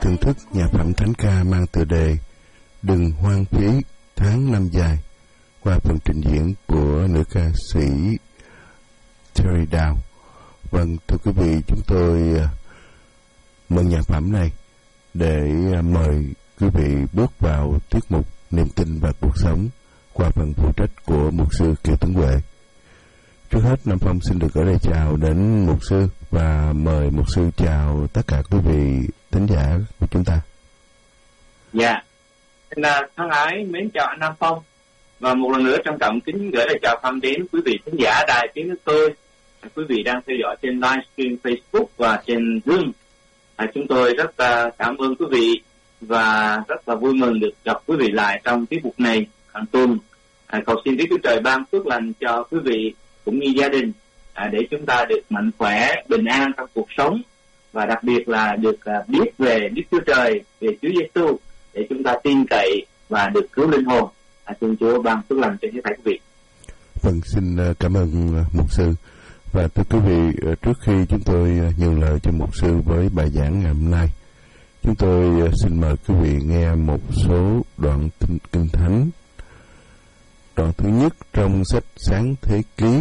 thưởng thức nhạc phẩm thánh ca mang tựa đề Đừng hoang phí tháng năm dài qua phần trình diễn của nữ ca sĩ Terry Dow. Vâng, thưa quý vị, chúng tôi mượn nhạc phẩm này để mời quý vị bước vào tiết mục Niềm tin và cuộc sống qua phần phụ trách của mục sư Kiều Tấn Huệ. Trước hết, Nam Phong xin được gửi lời chào đến mục sư và mời mục sư chào tất cả quý vị thính giả của chúng ta. Dạ, thân ái mến chào anh Nam Phong, và một lần nữa trân trọng kính gửi lời chào thăm đến quý vị thính giả đài tiếng nước tôi, quý vị đang theo dõi trên livestream Facebook và trên Zoom. Chúng tôi rất cảm ơn quý vị và rất là vui mừng được gặp quý vị lại trong tiết mục này hàng tuần. Cầu xin Đức Chúa Trời ban phước lành cho quý vị cũng như gia đình, để chúng ta được mạnh khỏe, bình an trong cuộc sống, và đặc biệt là được biết về Đức Chúa Trời, về Chúa Giêsu, để chúng ta tin cậy và được cứu linh hồn. Xin Chúa ban phước lành cho tất cả quý vị. Vâng, xin cảm ơn mục sư. Và thưa quý vị, trước khi chúng tôi nhường lời cho mục sư với bài giảng ngày hôm nay, chúng tôi xin mời quý vị nghe một số đoạn kinh thánh. Đoạn thứ nhất trong sách Sáng Thế Ký.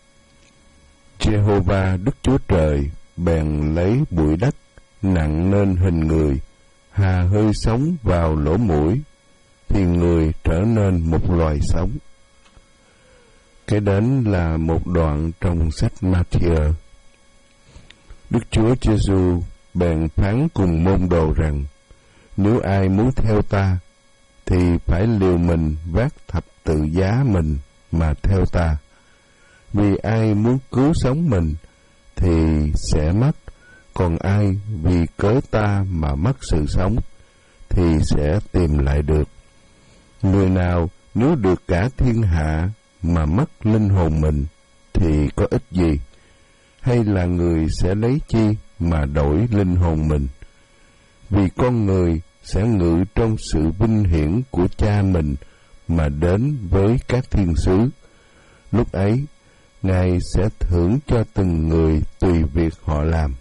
Jehovah Đức Chúa Trời bèn lấy bụi đất nặng nên hình người, hà hơi sống vào lỗ mũi, thì người trở nên một loài sống. Kế đến là một đoạn trong sách Ma-thi-ơ. Đức Chúa Giêsu bèn phán cùng môn đồ rằng: nếu ai muốn theo ta, thì phải liều mình vác thập tự giá mình mà theo ta. Vì ai muốn cứu sống mình thì sẽ mất, còn ai vì cớ ta mà mất sự sống thì sẽ tìm lại được. Người nào nếu được cả thiên hạ mà mất linh hồn mình thì có ích gì? Hay là người sẽ lấy chi mà đổi linh hồn mình? Vì con người sẽ ngự trong sự vinh hiển của cha mình mà đến với các thiên sứ. Lúc ấy, Ngài sẽ thưởng cho từng người tùy việc họ làm.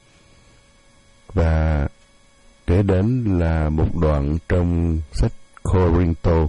Và kế đến là một đoạn trong sách Cô-rinh-tô.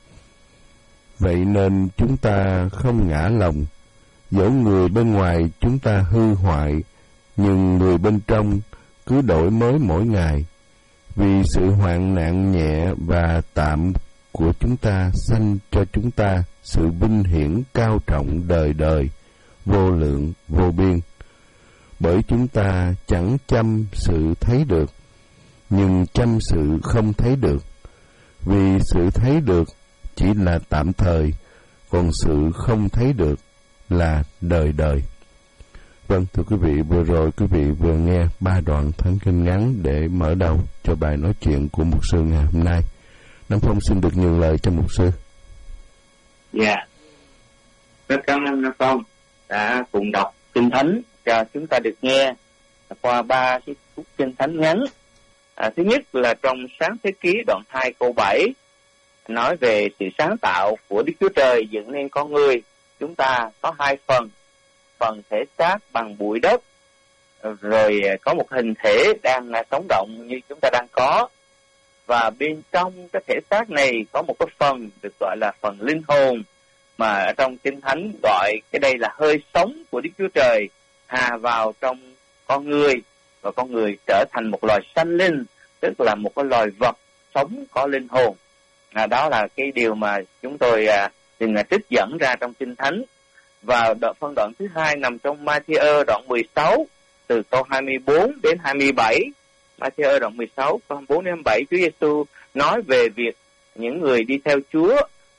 Vậy nên chúng ta không ngã lòng, dẫu người bên ngoài chúng ta hư hoại, nhưng người bên trong cứ đổi mới mỗi ngày. Vì sự hoạn nạn nhẹ và tạm của chúng ta sanh cho chúng ta sự vinh hiển cao trọng đời đời, vô lượng, vô biên. Bởi chúng ta chẳng chăm sự thấy được, nhưng chăm sự không thấy được. Vì sự thấy được chỉ là tạm thời, còn sự không thấy được là đời đời. Vâng, thưa quý vị, vừa rồi quý vị vừa nghe 3 đoạn thánh kinh ngắn để mở đầu cho bài nói chuyện của mục sư ngày hôm nay. Nam Phong xin được nhường lời cho mục sư. Dạ, rất cảm ơn Nam Phong đã cùng đọc kinh thánh cho chúng ta được nghe qua 3 phút kinh thánh ngắn. Thứ nhất là trong Sáng Thế Ký đoạn 2 câu 7, nói về sự sáng tạo của Đức Chúa Trời dựng nên con người. Chúng ta có 2 phần: phần thể xác bằng bụi đất, rồi có một hình thể đang sống động như chúng ta đang có, và bên trong cái thể xác này có một cái phần được gọi là phần linh hồn, mà ở trong Kinh Thánh gọi cái đây là hơi sống của Đức Chúa Trời hà vào trong con người, và con người trở thành một loài sanh linh, tức là một cái loài vật sống có linh hồn. Đó là cái điều mà chúng tôi từng trích dẫn ra trong Kinh Thánh. Và phân đoạn thứ hai nằm trong Ma-thi-ơ đoạn 16 từ câu 24 đến 27. Ma-thi-ơ đoạn 16 câu 24 đến 27, Chúa Giêsu nói về việc những người đi theo Chúa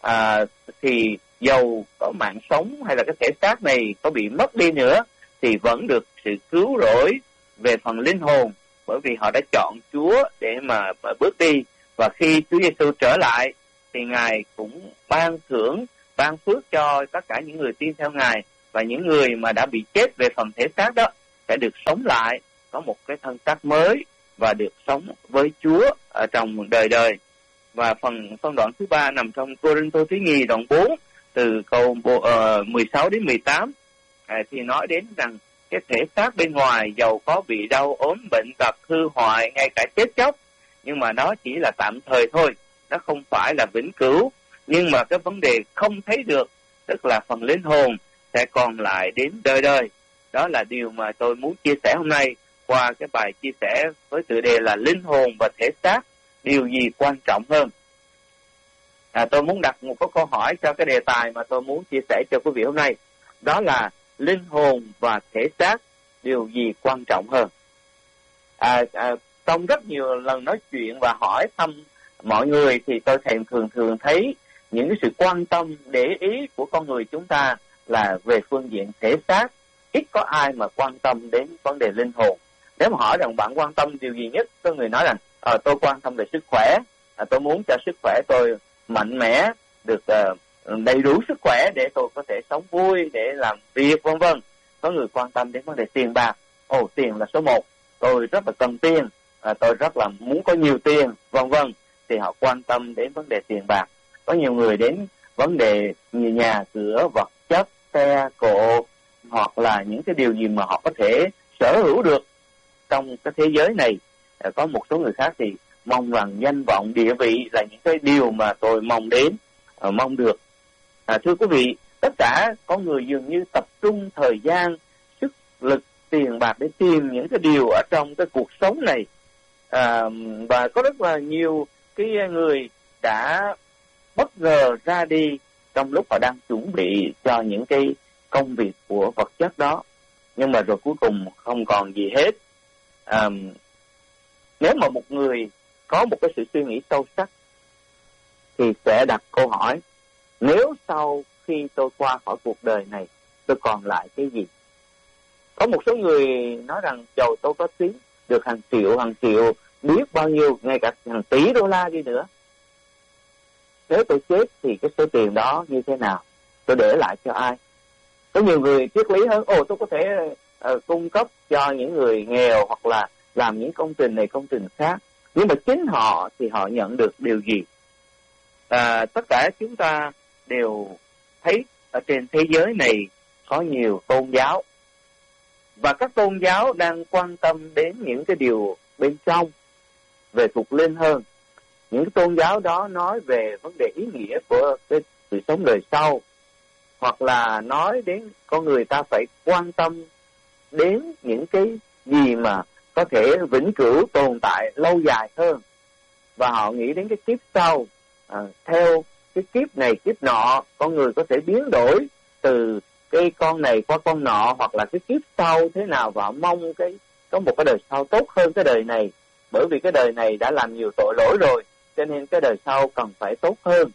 thì dầu có mạng sống hay là cái thể xác này có bị mất đi nữa thì vẫn được sự cứu rỗi về phần linh hồn, bởi vì họ đã chọn Chúa để mà bước đi. Và khi Chúa Giêsu trở lại thì Ngài cũng ban thưởng, ban phước cho tất cả những người tin theo Ngài, và những người mà đã bị chết về phần thể xác đó sẽ được sống lại, có một cái thân xác mới và được sống với Chúa ở trong đời đời. Và phân đoạn thứ 3 nằm trong Cô-rinh-tô thứ nhì đoạn 4 từ câu 16 đến 18, thì nói đến rằng cái thể xác bên ngoài giàu có bị đau ốm bệnh tật hư hoại ngay cả chết chóc, nhưng mà nó chỉ là tạm thời thôi, nó không phải là vĩnh cửu. Nhưng mà cái vấn đề không thấy được, tức là phần linh hồn sẽ còn lại đến đời đời. Đó là điều mà tôi muốn chia sẻ hôm nay qua cái bài chia sẻ với tựa đề là linh hồn và thể xác, điều gì quan trọng hơn. Tôi muốn đặt một cái câu hỏi cho cái đề tài mà tôi muốn chia sẻ cho quý vị hôm nay. Đó là linh hồn và thể xác, điều gì quan trọng hơn? Trong rất nhiều lần nói chuyện và hỏi thăm mọi người thì tôi thường thấy những cái sự quan tâm, để ý của con người chúng ta là về phương diện thể xác. Ít có ai mà quan tâm đến vấn đề linh hồn. Nếu mà hỏi rằng bạn quan tâm điều gì nhất, có người nói rằng tôi quan tâm về sức khỏe, tôi muốn cho sức khỏe tôi mạnh mẽ, được đầy đủ sức khỏe để tôi có thể sống vui, để làm việc vân vân. Có người quan tâm đến vấn đề tiền bạc. Tiền là số một, tôi rất là cần tiền, tôi rất là muốn có nhiều tiền vân vân, thì họ quan tâm đến vấn đề tiền bạc. Có nhiều người đến vấn đề như nhà cửa, vật chất, xe cộ, hoặc là những cái điều gì mà họ có thể sở hữu được trong cái thế giới này. Có một số người khác thì mong rằng danh vọng, địa vị là những cái điều mà tôi mong đến, mong được. Thưa quý vị, tất cả con người dường như tập trung thời gian, sức lực, tiền bạc để tìm những cái điều ở trong cái cuộc sống này. Và có rất là nhiều cái người đã bất ngờ ra đi trong lúc họ đang chuẩn bị cho những cái công việc của vật chất đó, nhưng mà rồi cuối cùng không còn gì hết. Nếu mà một người có một cái sự suy nghĩ sâu sắc thì sẽ đặt câu hỏi: nếu sau khi tôi qua khỏi cuộc đời này, tôi còn lại cái gì? Có một số người nói rằng dầu tôi có tiếng được hàng triệu, biết bao nhiêu, ngay cả hàng tỷ đô la đi nữa, nếu tôi chết thì cái số tiền đó như thế nào? Tôi để lại cho ai? Có nhiều người triết lý hơn: tôi có thể cung cấp cho những người nghèo, hoặc là làm những công trình này công trình khác. Nhưng mà chính họ thì họ nhận được điều gì? Tất cả chúng ta đều thấy ở trên thế giới này có nhiều tôn giáo, và các tôn giáo đang quan tâm đến những cái điều bên trong, về thuộc linh hơn. Những cái tôn giáo đó nói về vấn đề ý nghĩa của cái sự sống đời sau, hoặc là nói đến con người ta phải quan tâm đến những cái gì mà có thể vĩnh cửu tồn tại lâu dài hơn. Và họ nghĩ đến cái kiếp sau, theo cái kiếp này kiếp nọ, con người có thể biến đổi từ cái con này qua con nọ, hoặc là cái kiếp sau thế nào, và họ mong có một cái đời sau tốt hơn cái đời này, bởi vì cái đời này đã làm nhiều tội lỗi rồi, cho nên cái đời sau cần phải tốt hơn.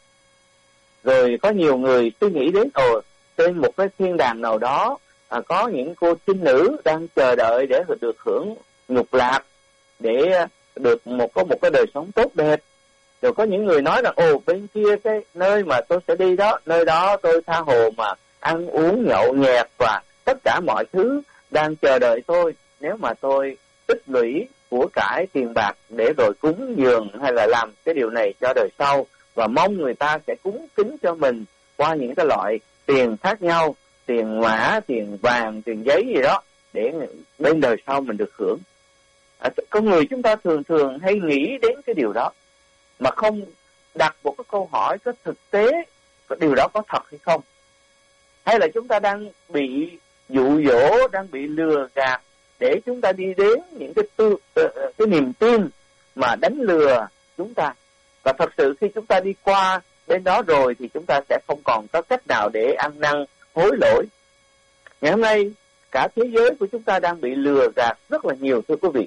Rồi có nhiều người suy nghĩ đến trên một cái thiên đàng nào đó có những cô trinh nữ đang chờ đợi để được hưởng nhục lạc, để được có một cái đời sống tốt đẹp. Rồi có những người nói rằng bên kia cái nơi mà tôi sẽ đi đó, nơi đó tôi tha hồ mà ăn uống nhậu nhẹt, và tất cả mọi thứ đang chờ đợi tôi nếu mà tôi tích lũy của cải tiền bạc để rồi cúng dường hay là làm cái điều này cho đời sau, và mong người ta sẽ cúng kính cho mình qua những cái loại tiền khác nhau, tiền mã, tiền vàng, tiền giấy gì đó, để bên đời sau mình được hưởng. Con người chúng ta thường hay nghĩ đến cái điều đó mà không đặt một cái câu hỏi có thực tế cái điều đó có thật hay không, hay là chúng ta đang bị dụ dỗ, đang bị lừa gạt để chúng ta đi đến những cái niềm tin mà đánh lừa chúng ta. Và thật sự khi chúng ta đi qua bên đó rồi thì chúng ta sẽ không còn có cách nào để ăn năn hối lỗi. Ngày hôm nay cả thế giới của chúng ta đang bị lừa gạt rất là nhiều, thưa quý vị.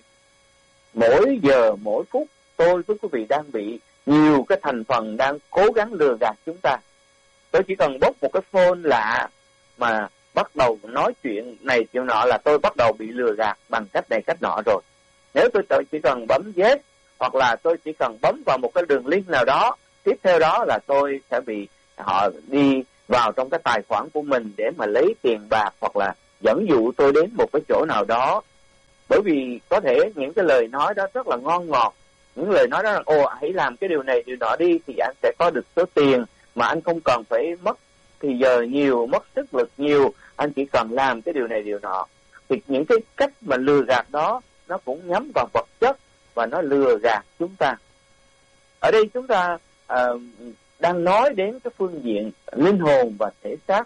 Mỗi giờ mỗi phút tôi với quý vị đang bị nhiều cái thành phần đang cố gắng lừa gạt chúng ta. Tôi chỉ cần bốc một cái phone lạ mà bắt đầu nói chuyện này chuyện nọ là tôi bắt đầu bị lừa gạt bằng cách này cách nọ rồi. Nếu tôi chỉ cần bấm yes, hoặc là tôi chỉ cần bấm vào một cái đường link nào đó, tiếp theo đó là tôi sẽ bị họ đi vào trong cái tài khoản của mình để mà lấy tiền bạc, hoặc là dẫn dụ tôi đến một cái chỗ nào đó. Bởi vì có thể những cái lời nói đó rất là ngon ngọt, những lời nói đó là hãy làm cái điều này điều nọ đi thì anh sẽ có được số tiền mà anh không cần phải mất thì giờ nhiều, mất sức lực nhiều, anh chỉ cần làm cái điều này điều nọ. thì những cái cách mà lừa gạt đó nó cũng nhắm vào vật chất và nó lừa gạt chúng ta. Ở đây chúng ta đang nói đến cái phương diện linh hồn và thể xác.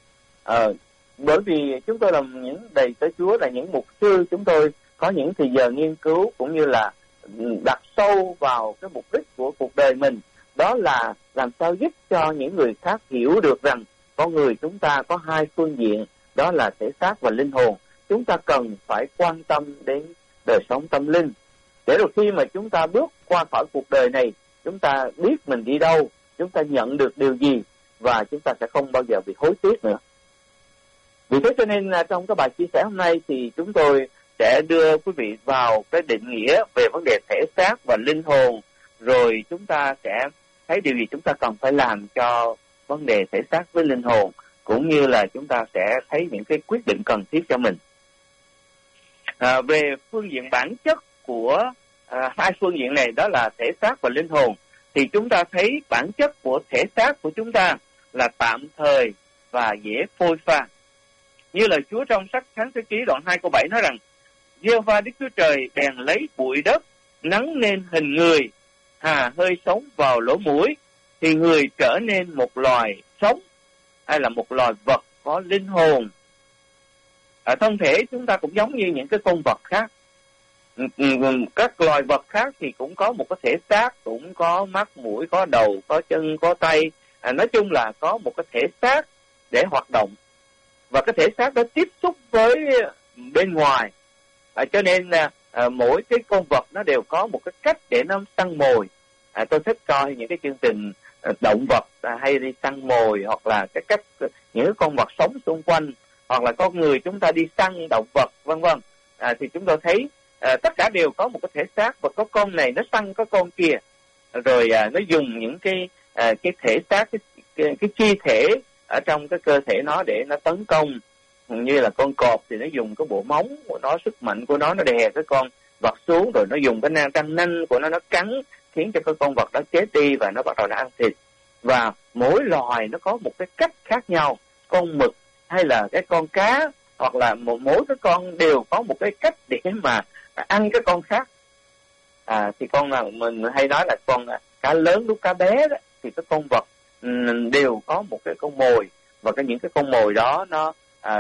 Bởi vì chúng tôi là những đầy tớ Chúa, là những mục sư, chúng tôi có những thời giờ nghiên cứu cũng như là đặt sâu vào cái mục đích của cuộc đời mình, đó là làm sao giúp cho những người khác hiểu được rằng con người chúng ta có hai phương diện, đó là thể xác và linh hồn. Chúng ta cần phải quan tâm đến đời sống tâm linh, để rồi khi mà chúng ta bước qua khỏi cuộc đời này, chúng ta biết mình đi đâu, chúng ta nhận được điều gì, và chúng ta sẽ không bao giờ bị hối tiếc nữa. Vì thế cho nên trong cái bài chia sẻ hôm nay thì chúng tôi sẽ đưa quý vị vào cái định nghĩa về vấn đề thể xác và linh hồn, rồi chúng ta sẽ thấy điều gì chúng ta cần phải làm cho vấn đề thể xác với linh hồn, cũng như là chúng ta sẽ thấy những cái quyết định cần thiết cho mình. Về phương diện bản chất của hai phương diện này, đó là thể xác và linh hồn, thì chúng ta thấy bản chất của thể xác của chúng ta là tạm thời và dễ phôi pha. Như lời Chúa trong sách Sáng Thế Ký đoạn 2 câu 7 nói rằng: Giê-hô-va Đức Chúa Trời bèn lấy bụi đất nắng nên hình người, hà hơi sống vào lỗ mũi, thì người trở nên một loài sống, hay là một loài vật có linh hồn. Ở thân thể chúng ta cũng giống như những cái con vật khác. Các loài vật khác thì cũng có một cái thể xác, cũng có mắt, mũi, có đầu, có chân, có tay. Nói chung là có một cái thể xác để hoạt động. Và cái thể xác đó tiếp xúc với bên ngoài. Cho nên mỗi cái con vật nó đều có một cái cách để nó săn mồi. Tôi thích coi những cái chương trình động vật hay đi săn mồi, hoặc là cái cách những con vật sống xung quanh, hoặc là con người chúng ta đi săn động vật, vân vân. Thì chúng tôi thấy tất cả đều có một cái thể xác, và có con này nó săn có con kia, rồi nó dùng những cái thể xác, cái chi thể ở trong cái cơ thể nó để nó tấn công. Như là con cọp thì nó dùng cái bộ móng của nó, sức mạnh của nó đè cái con vật xuống, rồi nó dùng cái răng nanh của nó cắn, khiến cho cái con vật đó chết đi và nó bắt đầu nó ăn thịt. Và mỗi loài nó có một cái cách khác nhau. Con mực hay là cái con cá, hoặc là mỗi cái con đều có một cái cách để mà ăn cái con khác. Thì con nào mình hay nói là con cá lớn lúc cá bé đó, thì cái con vật đều có một cái con mồi, và những cái con mồi đó nó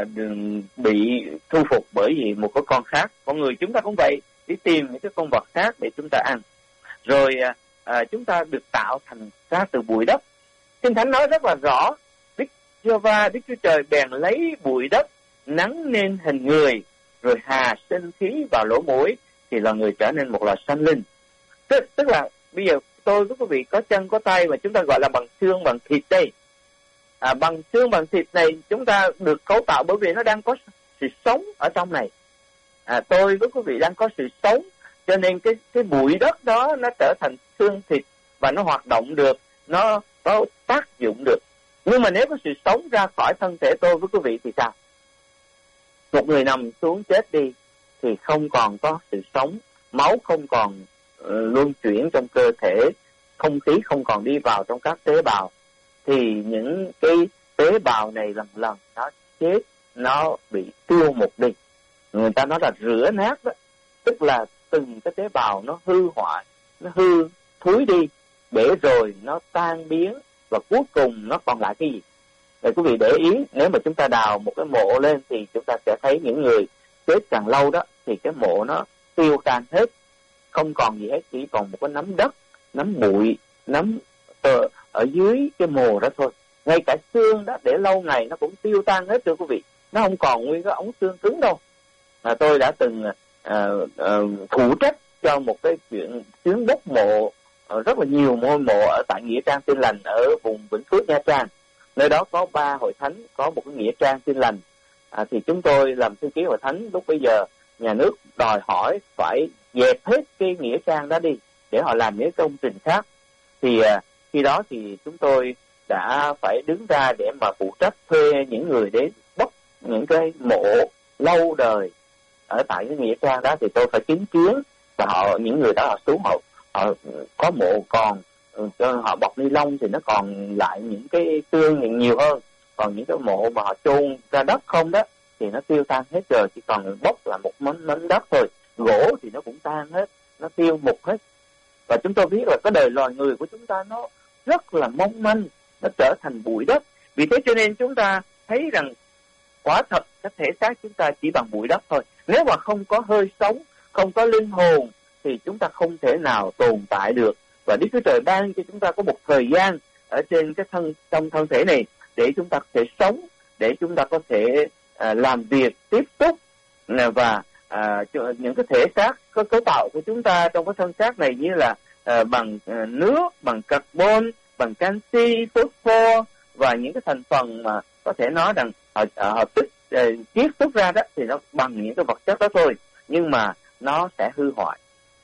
bị thu phục bởi vì một cái con khác. Con người chúng ta cũng vậy, đi tìm những cái con vật khác để chúng ta ăn. Rồi chúng ta được tạo thành ra từ bụi đất. Kinh Thánh nói rất là rõ: Đức Giê-hô-va Đức Chúa Trời bèn lấy bụi đất nắng nên hình người, rồi hà sinh khí vào lỗ mũi, thì là người trở nên một loài sanh linh. Tức là bây giờ tôi với quý vị có chân có tay, mà chúng ta gọi là bằng xương bằng thịt đây. Bằng xương bằng thịt này chúng ta được cấu tạo bởi vì nó đang có sự sống ở trong này. Tôi với quý vị đang có sự sống, cho nên cái bụi đất đó nó trở thành xương thịt và nó hoạt động được, nó có tác dụng được. Nhưng mà nếu có sự sống ra khỏi thân thể tôi với quý vị thì sao? Một người nằm xuống chết đi thì không còn có sự sống, máu không còn luân chuyển trong cơ thể, không khí không còn đi vào trong các tế bào, thì những cái tế bào này lần lần nó chết, nó bị tiêu một đi. Người ta nói là rửa nát đó, tức là từng cái tế bào nó hư hoại, nó hư thúi đi, để rồi nó tan biến, và cuối cùng nó còn lại cái gì? Để quý vị để ý, nếu mà chúng ta đào một cái mộ lên thì chúng ta sẽ thấy những người chết càng lâu đó thì cái mộ nó tiêu tan hết, không còn gì hết, chỉ còn một cái nắm đất, nắm bụi, nắm ở dưới cái mồ đó thôi. Ngay cả xương đó để lâu ngày nó cũng tiêu tan hết thưa quý vị, nó không còn nguyên cái ống xương cứng đâu. Tôi đã từng phụ trách cho một cái chuyện chuyến bốc mộ rất là nhiều ngôi mộ ở tại Nghĩa Trang Tin Lành ở vùng Vĩnh Phước, Nha Trang. Nơi đó có 3 hội thánh, có một cái Nghĩa Trang Tin Lành. Thì chúng tôi làm thư ký hội thánh, lúc bây giờ nhà nước đòi hỏi phải dẹp hết cái Nghĩa Trang đó đi để họ làm những công trình khác. Thì khi đó thì chúng tôi đã phải đứng ra để mà phụ trách thuê những người đến bốc những cái mộ lâu đời ở tại cái Nghĩa Trang đó. Thì tôi phải chứng kiến, và những người đó họ xuống, họ có mộ còn cho họ bọc ni lông thì nó còn lại những cái xương nhiều hơn, còn những cái mộ mà họ chôn ra đất không đó thì nó tiêu tan hết rồi, chỉ còn bốc là một mảnh đất thôi. Gỗ thì nó cũng tan hết, nó tiêu mục hết. Và chúng tôi biết là cái đời loài người của chúng ta nó rất là mong manh, nó trở thành bụi đất. Vì thế cho nên chúng ta thấy rằng quả thật cái thể xác chúng ta chỉ bằng bụi đất thôi. Nếu mà không có hơi sống, không có linh hồn thì chúng ta không thể nào tồn tại được. Và Đức Chúa Trời ban cho chúng ta có một thời gian ở trên cái trong thân thể này để chúng ta có thể sống, để chúng ta có thể làm việc, tiếp xúc và những cái thể xác, cái cấu tạo của chúng ta trong cái thân xác này như là bằng nước, bằng carbon, bằng canxi, phosphor và những cái thành phần mà có thể nói rằng họ chiết xuất ra đó thì nó bằng những cái vật chất đó thôi, nhưng mà nó sẽ hư hoại.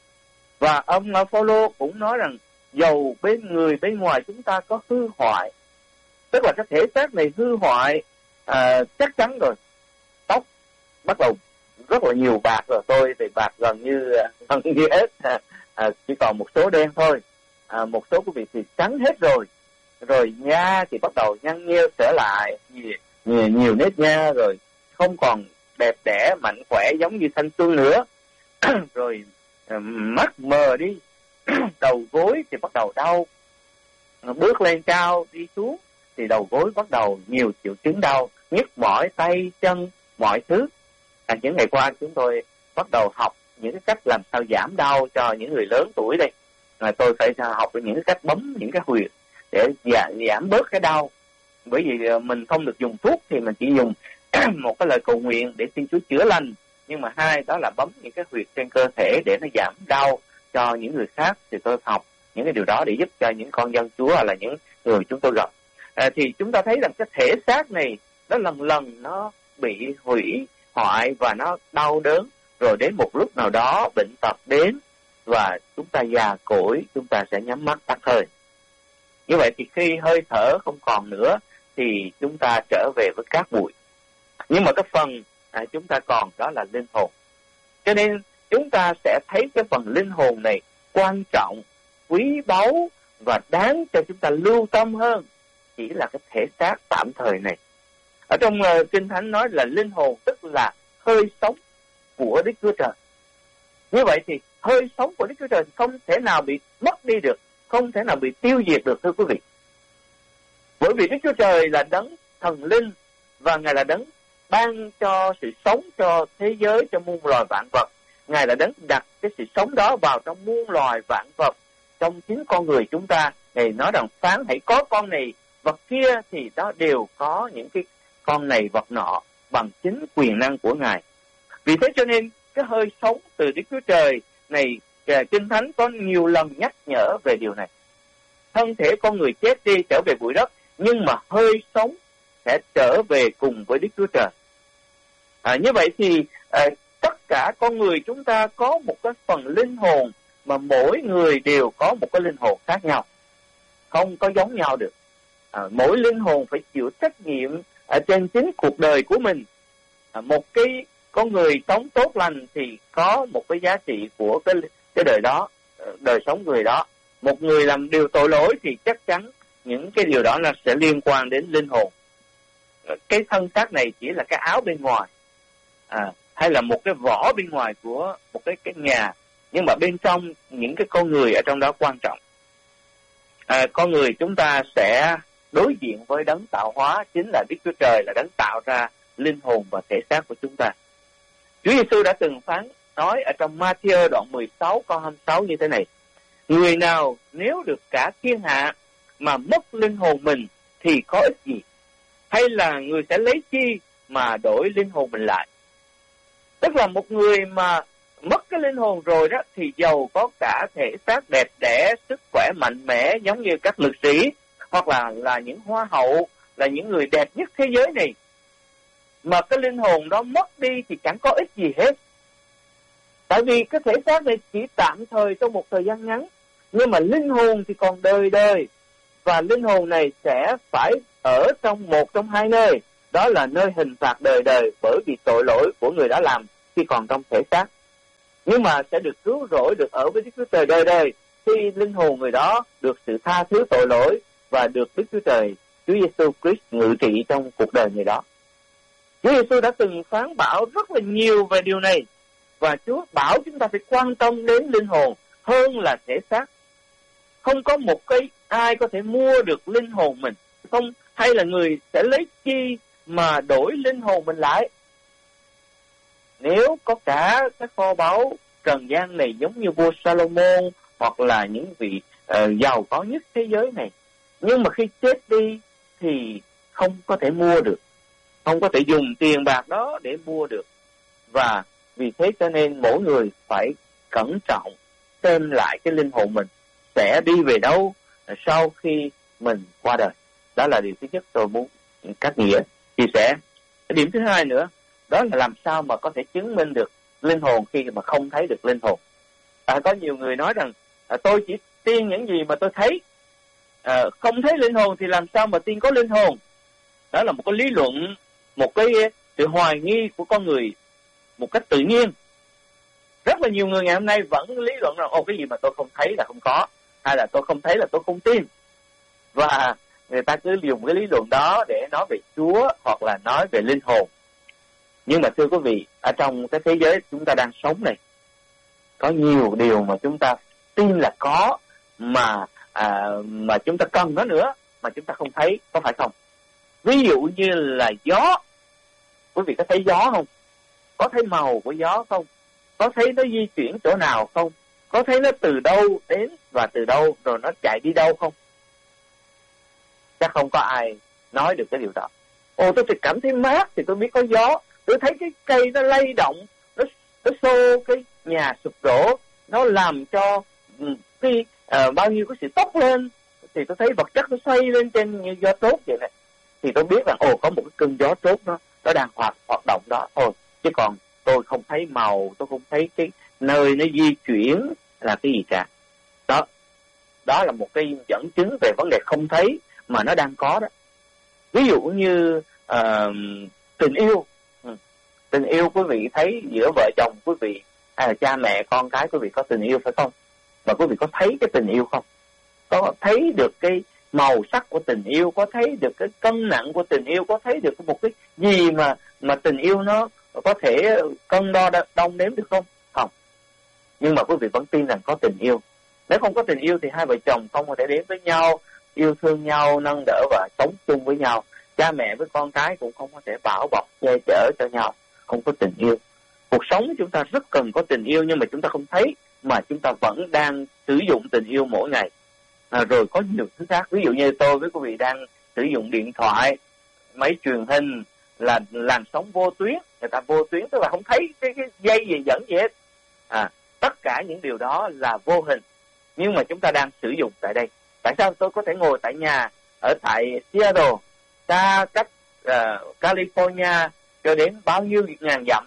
Và ông Phaolô cũng nói rằng dầu bên ngoài chúng ta có hư hoại, tức là cái thể xác này hư hoại chắc chắn rồi. Tóc bắt đầu rất là nhiều bạc rồi, tôi thì bạc gần như hết, chỉ còn một số đen thôi, một số quý vị thì trắng hết rồi. Rồi da thì bắt đầu nhăn nheo trở lại, nhiều nếp da rồi, không còn đẹp đẽ mạnh khỏe giống như thanh xuân nữa. Rồi mắt mờ đi, đầu gối thì bắt đầu đau, bước lên cao đi xuống thì đầu gối bắt đầu nhiều triệu chứng đau, nhức mỏi tay chân mọi thứ. Những ngày qua chúng tôi bắt đầu học những cái cách làm sao giảm đau cho những người lớn tuổi đây. Tôi phải học những cái cách bấm những cái huyệt để giảm bớt cái đau. Bởi vì mình không được dùng thuốc thì mình chỉ dùng một cái lời cầu nguyện để xin Chúa chữa lành. Nhưng mà hai đó là bấm những cái huyệt trên cơ thể để nó giảm đau cho những người khác. Thì tôi học những cái điều đó để giúp cho những con dân Chúa hoặc là những người chúng tôi gặp. Thì chúng ta thấy rằng cái thể xác này nó lần lần nó bị hủy hoại và nó đau đớn. Rồi đến một lúc nào đó bệnh tật đến và chúng ta già cỗi, chúng ta sẽ nhắm mắt tắt hơi. Như vậy thì khi hơi thở không còn nữa thì chúng ta trở về với cát bụi. Nhưng mà cái phần chúng ta còn đó là linh hồn. Cho nên chúng ta sẽ thấy cái phần linh hồn này quan trọng, quý báu và đáng cho chúng ta lưu tâm hơn chỉ là cái thể xác tạm thời này. Ở trong Kinh Thánh nói là linh hồn tức là hơi sống của Đức Chúa Trời. Như vậy thì hơi sống của Đức Chúa Trời không thể nào bị mất đi được, không thể nào bị tiêu diệt được, thưa quý vị. Bởi vì Đức Chúa Trời là đấng thần linh và Ngài là đấng ban cho sự sống cho thế giới, cho muôn loài vạn vật. Ngài là đấng đặt cái sự sống đó vào trong muôn loài vạn vật, trong chính con người chúng ta. Ngài nói rằng phán hãy có con này vật kia, thì đó đều có những cái con này vật nọ bằng chính quyền năng của Ngài. Vì thế cho nên cái hơi sống từ Đức Chúa Trời này, Kinh Thánh có nhiều lần nhắc nhở về điều này. Thân thể con người chết đi trở về bụi đất, nhưng mà hơi sống sẽ trở về cùng với Đức Chúa Trời. Như vậy thì tất cả con người chúng ta có một cái phần linh hồn, mà mỗi người đều có một cái linh hồn khác nhau, không có giống nhau được. Mỗi linh hồn phải chịu trách nhiệm trên chính cuộc đời của mình. Một cái con người sống tốt lành thì có một cái giá trị của cái đời đó, đời sống người đó. Một người làm điều tội lỗi thì chắc chắn những cái điều đó là sẽ liên quan đến linh hồn. Cái thân xác này chỉ là cái áo bên ngoài, hay là một cái vỏ bên ngoài của một cái nhà, nhưng mà bên trong những cái con người ở trong đó quan trọng. Con người chúng ta sẽ đối diện với đấng tạo hóa, chính là Đức Chúa Trời, là đấng tạo ra linh hồn và thể xác của chúng ta. Chúa Giêsu đã từng nói ở trong Ma-thi-ơ đoạn 16 câu 26 như thế này: người nào nếu được cả thiên hạ mà mất linh hồn mình thì có ích gì? Hay là người sẽ lấy chi mà đổi linh hồn mình lại? Tức là một người mà mất cái linh hồn rồi đó, thì giàu có cả thể xác đẹp đẽ, sức khỏe mạnh mẽ giống như các lực sĩ, hoặc là những hoa hậu, là những người đẹp nhất thế giới này, mà cái linh hồn đó mất đi thì chẳng có ích gì hết. Tại vì cái thể xác này chỉ tạm thời trong một thời gian ngắn, nhưng mà linh hồn thì còn đời đời. Và linh hồn này sẽ phải ở trong một trong hai nơi, đó là nơi hình phạt đời đời bởi vì tội lỗi của người đã làm khi còn trong thể xác. Nhưng mà sẽ được cứu rỗi, được ở với Đức Chúa Trời đời đời khi linh hồn người đó được sự tha thứ tội lỗi và được Đức Chúa Trời, Chúa Giêsu Christ ngự trị trong cuộc đời người đó. Chúa Giêsu đã từng phán bảo rất là nhiều về điều này, và Chúa bảo chúng ta phải quan tâm đến linh hồn hơn là thể xác. Không có một cái ai có thể mua được linh hồn mình, không, hay là người sẽ lấy chi mà đổi linh hồn mình lại. Nếu có cả các kho báu trần gian này giống như vua Salomon hoặc là những vị giàu có nhất thế giới này, nhưng mà khi chết đi thì không có thể mua được, không có thể dùng tiền bạc đó để mua được. Và vì thế cho nên mỗi người phải cẩn trọng xem lại cái linh hồn mình sẽ đi về đâu sau khi mình qua đời. Đó là điều thứ nhất tôi muốn các nghĩa chia sẻ. Cái điểm thứ hai nữa, đó là làm sao mà có thể chứng minh được linh hồn khi mà không thấy được linh hồn. Có nhiều người nói rằng tôi chỉ tin những gì mà tôi thấy, không thấy linh hồn thì làm sao mà tin có linh hồn. Đó là một cái lý luận, một cái sự hoài nghi của con người một cách tự nhiên. Rất là nhiều người ngày hôm nay vẫn lý luận rằng cái gì mà tôi không thấy là không có, hay là tôi không thấy là tôi không tin. Và người ta cứ dùng cái lý luận đó để nói về Chúa hoặc là nói về linh hồn. Nhưng mà thưa quý vị, ở trong cái thế giới chúng ta đang sống này, có nhiều điều mà chúng ta tin là có, mà chúng ta cần nó nữa mà chúng ta không thấy, có phải không? Ví dụ như là gió. Quý vị có thấy gió không? Có thấy màu của gió không? Có thấy nó di chuyển chỗ nào không? Có thấy nó từ đâu đến và từ đâu rồi nó chạy đi đâu không? Chắc không có ai nói được cái điều đó. Tôi thì cảm thấy mát thì tôi biết có gió. Tôi thấy cái cây nó lay động, nó xô cái nhà sụp đổ, nó làm cho cái bao nhiêu cái sự tốc lên, thì tôi thấy vật chất nó xoay lên trên như gió trốt vậy này. Thì tôi biết rằng có một cái cơn gió trốt nó đang hoạt động đó thôi. Chứ còn tôi không thấy màu, tôi không thấy cái nơi nó di chuyển là cái gì cả. Đó là một cái dẫn chứng về vấn đề không thấy mà nó đang có đó. Ví dụ như tình yêu. Tình yêu quý vị thấy giữa vợ chồng quý vị hay là cha mẹ con cái quý vị có tình yêu phải không? Mà quý vị có thấy cái tình yêu không? Có thấy được cái màu sắc của tình yêu, có thấy được cái cân nặng của tình yêu, có thấy được một cái gì mà tình yêu nó có thể cân đo đong đếm được không? Không. Nhưng mà quý vị vẫn tin rằng có tình yêu. Nếu không có tình yêu thì hai vợ chồng không có thể đến với nhau, yêu thương nhau, nâng đỡ và sống chung với nhau. Cha mẹ với con cái cũng không có thể bảo bọc, che chở cho nhau. Không có tình yêu. Cuộc sống chúng ta rất cần có tình yêu, nhưng mà chúng ta không thấy, mà chúng ta vẫn đang sử dụng tình yêu mỗi ngày. Rồi có nhiều thứ khác. Ví dụ như tôi với quý vị đang sử dụng điện thoại, máy truyền hình, là làn sóng vô tuyến. Người ta vô tuyến tức là không thấy cái dây gì dẫn gì hết. Tất cả những điều đó là vô hình, nhưng mà chúng ta đang sử dụng tại đây. Tại sao tôi có thể ngồi tại nhà ở tại Seattle, xa cách California cho đến bao nhiêu ngàn dặm,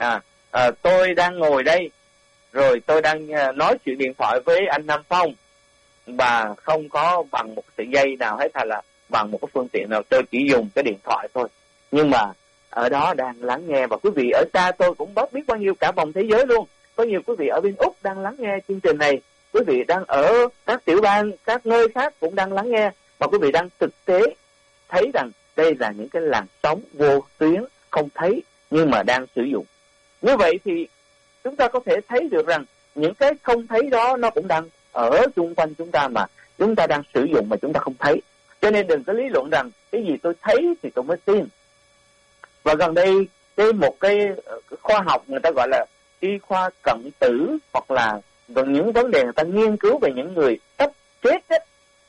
tôi đang ngồi đây, rồi tôi đang nói chuyện điện thoại với anh Nam Phong, và không có bằng một sợi dây nào hết, hay là bằng một cái phương tiện nào, tôi chỉ dùng cái điện thoại thôi. Nhưng mà ở đó đang lắng nghe, và quý vị ở xa tôi cũng biết bao nhiêu cả vòng thế giới luôn. Có nhiều quý vị ở bên Úc đang lắng nghe chương trình này, quý vị đang ở các tiểu bang, các nơi khác cũng đang lắng nghe, và quý vị đang thực tế thấy rằng đây là những cái làn sóng vô tuyến không thấy nhưng mà đang sử dụng. Như vậy thì chúng ta có thể thấy được rằng những cái không thấy đó nó cũng đang ở xung quanh chúng ta, mà chúng ta đang sử dụng mà chúng ta không thấy. Cho nên đừng có lý luận rằng cái gì tôi thấy thì tôi mới tin. Và gần đây một cái khoa học người ta gọi là y khoa cận tử, hoặc là những vấn đề người ta nghiên cứu về những người sắp chết ấy,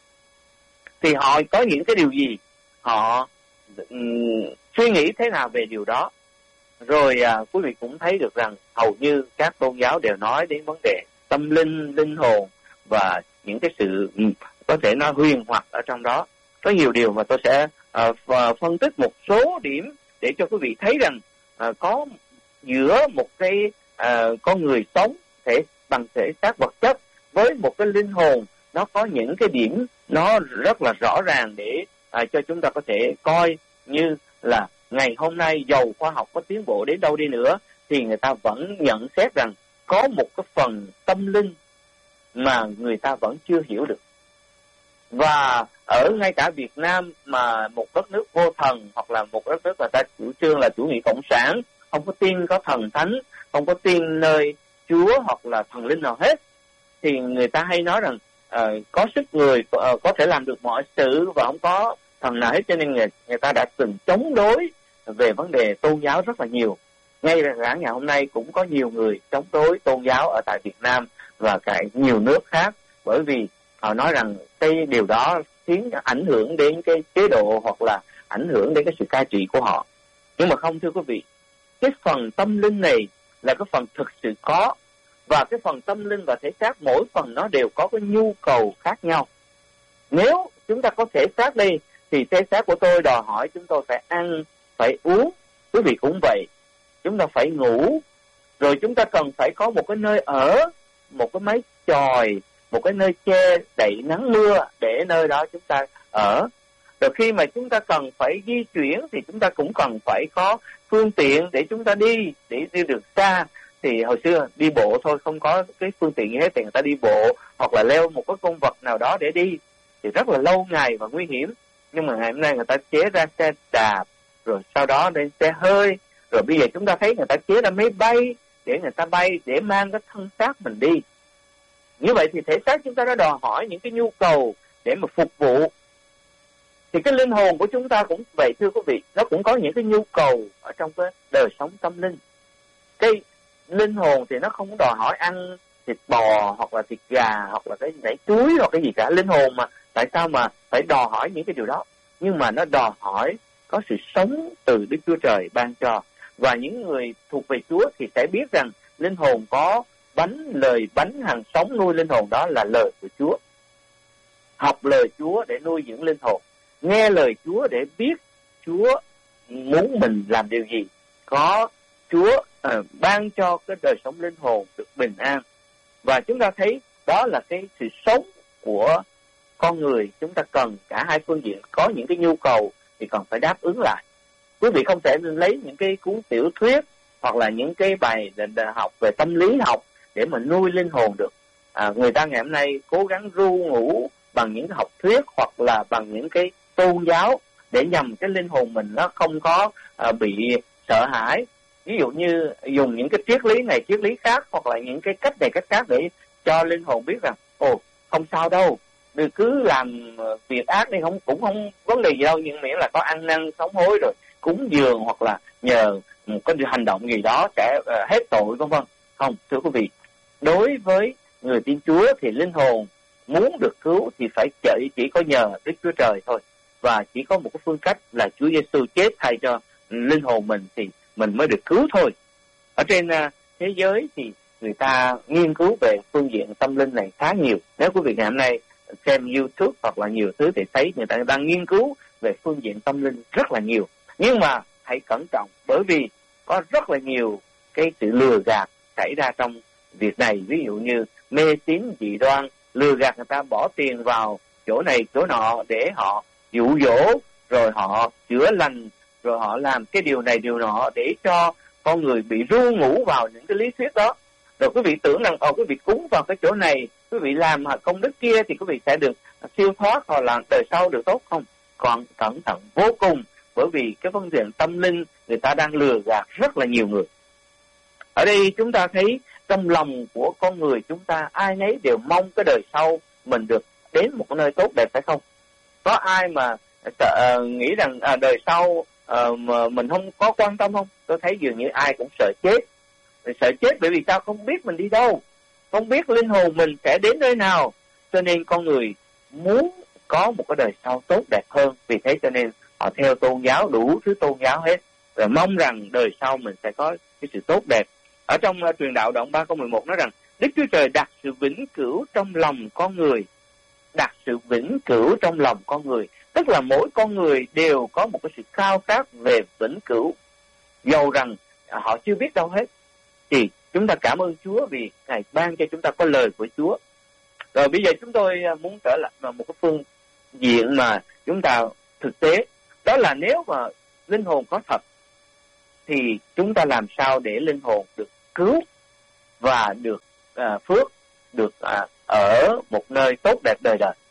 thì họ có những cái điều gì, họ suy nghĩ thế nào về điều đó. Rồi quý vị cũng thấy được rằng hầu như các tôn giáo đều nói đến vấn đề tâm linh, linh hồn và những cái sự có thể nói huyền hoặc ở trong đó. Có nhiều điều mà tôi sẽ phân tích một số điểm để cho quý vị thấy rằng có giữa một cái con người sống bằng thể xác vật chất với một cái linh hồn, nó có những cái điểm nó rất là rõ ràng để cho chúng ta có thể coi như là ngày hôm nay dầu khoa học có tiến bộ đến đâu đi nữa thì người ta vẫn nhận xét rằng có một cái phần tâm linh mà người ta vẫn chưa hiểu được. Và ở ngay cả Việt Nam mà một đất nước vô thần, hoặc là một đất nước người ta chủ trương là chủ nghĩa cộng sản, không có tin có thần thánh, không có tin nơi Chúa hoặc là thần linh nào hết, thì người ta hay nói rằng có sức người có thể làm được mọi sự và không có thần nào hết, cho nên người ta đã từng chống đối về vấn đề tôn giáo rất là nhiều. Ngay cả ngày hôm nay cũng có nhiều người chống đối tôn giáo ở tại Việt Nam và cả nhiều nước khác, bởi vì họ nói rằng cái điều đó khiến ảnh hưởng đến cái chế độ hoặc là ảnh hưởng đến cái sự cai trị của họ. Nhưng mà không, thưa quý vị, cái phần tâm linh này là cái phần thực sự có, và cái phần tâm linh và thể xác mỗi phần nó đều có cái nhu cầu khác nhau. Nếu chúng ta có thể xác đi thì thể xác của tôi đòi hỏi chúng tôi phải ăn, phải uống. Quý vị cũng vậy, chúng ta phải ngủ, rồi chúng ta cần phải có một cái nơi ở, một cái mái chòi, một cái nơi che đậy nắng mưa để nơi đó chúng ta ở. Rồi khi mà chúng ta cần phải di chuyển thì chúng ta cũng cần phải có phương tiện để chúng ta đi, để đi được xa. Thì hồi xưa đi bộ thôi, không có cái phương tiện gì hết, thì người ta đi bộ hoặc là leo một cái con vật nào đó để đi thì rất là lâu ngày và nguy hiểm. Nhưng mà ngày hôm nay người ta chế ra xe đạp, rồi sau đó đến xe hơi, rồi bây giờ chúng ta thấy người ta chế ra máy bay để người ta bay, để mang cái thân xác mình đi. Như vậy thì thể xác chúng ta đã đòi hỏi những cái nhu cầu để mà phục vụ. Thì cái linh hồn của chúng ta cũng vậy, thưa quý vị, nó cũng có những cái nhu cầu ở trong cái đời sống tâm linh. Cái linh hồn thì nó không đòi hỏi ăn thịt bò hoặc là thịt gà hoặc là cái nảy chuối hoặc cái gì cả. Linh hồn mà, tại sao mà phải đòi hỏi những cái điều đó? Nhưng mà nó đòi hỏi có sự sống từ Đức Chúa Trời ban cho. Và những người thuộc về Chúa thì sẽ biết rằng linh hồn có lời bánh hằng sống nuôi linh hồn, đó là lời của Chúa. Học lời Chúa để nuôi dưỡng linh hồn, nghe lời Chúa để biết Chúa muốn mình làm điều gì. Có Chúa ban cho cái đời sống linh hồn được bình an. Và chúng ta thấy đó là cái sự sống của con người. Chúng ta cần cả hai phương diện, có những cái nhu cầu thì còn phải đáp ứng lại. Quý vị không thể lấy những cái cuốn tiểu thuyết hoặc là những cái bài học về tâm lý học để mà nuôi linh hồn được. Người ta ngày hôm nay cố gắng ru ngủ bằng những cái học thuyết hoặc là bằng những cái tôn giáo để nhằm cái linh hồn mình nó không có bị sợ hãi. Ví dụ như dùng những cái triết lý này triết lý khác, hoặc là những cái cách này cách khác để cho linh hồn biết rằng không sao đâu, đừng cứ làm việc ác đi, cũng không vấn đề gì đâu, nhưng miễn là có ăn năn sám hối rồi cúng dường hoặc là nhờ một cái hành động gì đó sẽ hết tội, vân vân. Không, thưa quý vị, đối với người tin Chúa thì linh hồn muốn được cứu thì phải chỉ có nhờ Đức Chúa Trời thôi, và chỉ có một cái phương cách là Chúa Giêsu chết thay cho linh hồn mình thì mình mới được cứu thôi. Ở trên thế giới thì người ta nghiên cứu về phương diện tâm linh này khá nhiều. Nếu quý vị ngày hôm nay xem YouTube hoặc là nhiều thứ thì thấy người ta đang nghiên cứu về phương diện tâm linh rất là nhiều. Nhưng mà hãy cẩn trọng, bởi vì có rất là nhiều cái sự lừa gạt xảy ra trong việc này. Ví dụ như mê tín dị đoan, lừa gạt người ta bỏ tiền vào chỗ này chỗ nọ để họ dụ dỗ, rồi họ chữa lành, rồi họ làm cái điều này điều nọ để cho con người bị ru ngủ vào những cái lý thuyết đó. Rồi quý vị tưởng rằng quý vị cúng vào cái chỗ này, quý vị làm công đức kia thì quý vị sẽ được siêu thoát hoặc là đời sau được tốt. Không, còn cẩn thận vô cùng, bởi vì cái phương diện tâm linh người ta đang lừa gạt rất là nhiều người. Ở đây chúng ta thấy trong lòng của con người chúng ta ai nấy đều mong cái đời sau mình được đến một cái nơi tốt đẹp, phải không? Có ai mà nghĩ rằng đời sau mà mình không có quan tâm không? Tôi thấy dường như ai cũng sợ chết. Sợ chết bởi vì sao? Không biết mình đi đâu, không biết linh hồn mình sẽ đến nơi nào, cho nên con người muốn có một cái đời sau tốt đẹp hơn. Vì thế cho nên họ theo tôn giáo, đủ thứ tôn giáo hết, và mong rằng đời sau mình sẽ có cái sự tốt đẹp. Ở trong Truyền Đạo đoạn 3 câu 11 nói rằng Đức Chúa Trời đặt sự vĩnh cửu trong lòng con người. Đặt sự vĩnh cửu trong lòng con người, tức là mỗi con người đều có một cái sự khao khát về vĩnh cửu, dầu rằng họ chưa biết đâu hết. Thì chúng ta cảm ơn Chúa vì Ngài ban cho chúng ta có lời của Chúa. Rồi bây giờ chúng tôi muốn trở lại vào một cái phương diện mà chúng ta thực tế, đó là nếu mà linh hồn có thật thì chúng ta làm sao để linh hồn được cứu và được phước, được ở một nơi tốt đẹp đời đời.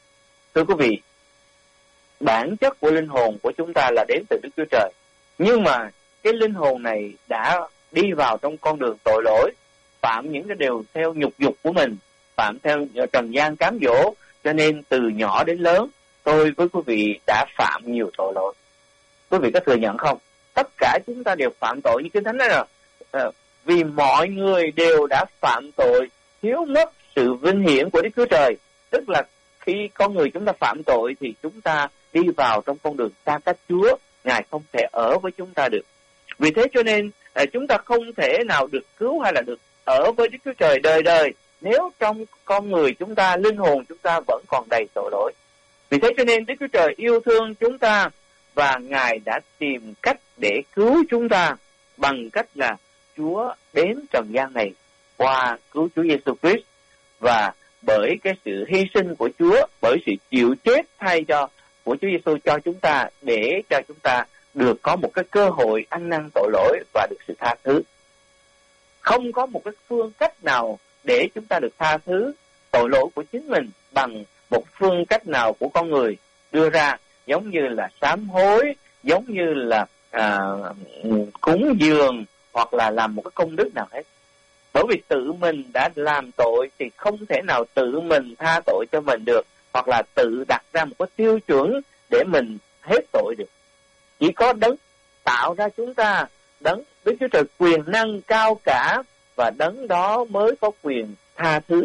Thưa quý vị, bản chất của linh hồn của chúng ta là đến từ Đức Chúa Trời. Nhưng mà cái linh hồn này đã đi vào trong con đường tội lỗi, phạm những cái điều theo nhục dục của mình, phạm theo trần gian cám dỗ, cho nên từ nhỏ đến lớn tôi với quý vị đã phạm nhiều tội lỗi. Quý vị có thừa nhận không? Tất cả chúng ta đều phạm tội, như Kinh Thánh nói rồi, vì mọi người đều đã phạm tội, thiếu mất sự vinh hiển của Đức Chúa Trời. Tức là khi con người chúng ta phạm tội thì chúng ta đi vào trong con đường xa cách Chúa, Ngài không thể ở với chúng ta được. Vì thế cho nên chúng ta không thể nào được cứu hay là được ở với Đức Chúa Trời đời đời nếu trong con người chúng ta, linh hồn chúng ta vẫn còn đầy tội lỗi. Vì thế cho nên Đức Chúa Trời yêu thương chúng ta và Ngài đã tìm cách để cứu chúng ta bằng cách là Chúa đến trần gian này qua cứu Chúa Giêsu Christ. Và bởi cái sự hy sinh của Chúa, bởi sự chịu chết thay của Chúa Giêsu cho chúng ta, để cho chúng ta được có một cái cơ hội ăn năn tội lỗi và được sự tha thứ. Không có một cái phương cách nào để chúng ta được tha thứ tội lỗi của chính mình bằng một phương cách nào của con người đưa ra, giống như là sám hối, giống như là cúng dường hoặc là làm một cái công đức nào hết. Bởi vì tự mình đã làm tội thì không thể nào tự mình tha tội cho mình được, hoặc là tự đặt ra một cái tiêu chuẩn để mình hết tội được. Chỉ có Đấng tạo ra chúng ta, Đấng Đức Chúa Trời quyền năng cao cả, và Đấng đó mới có quyền tha thứ.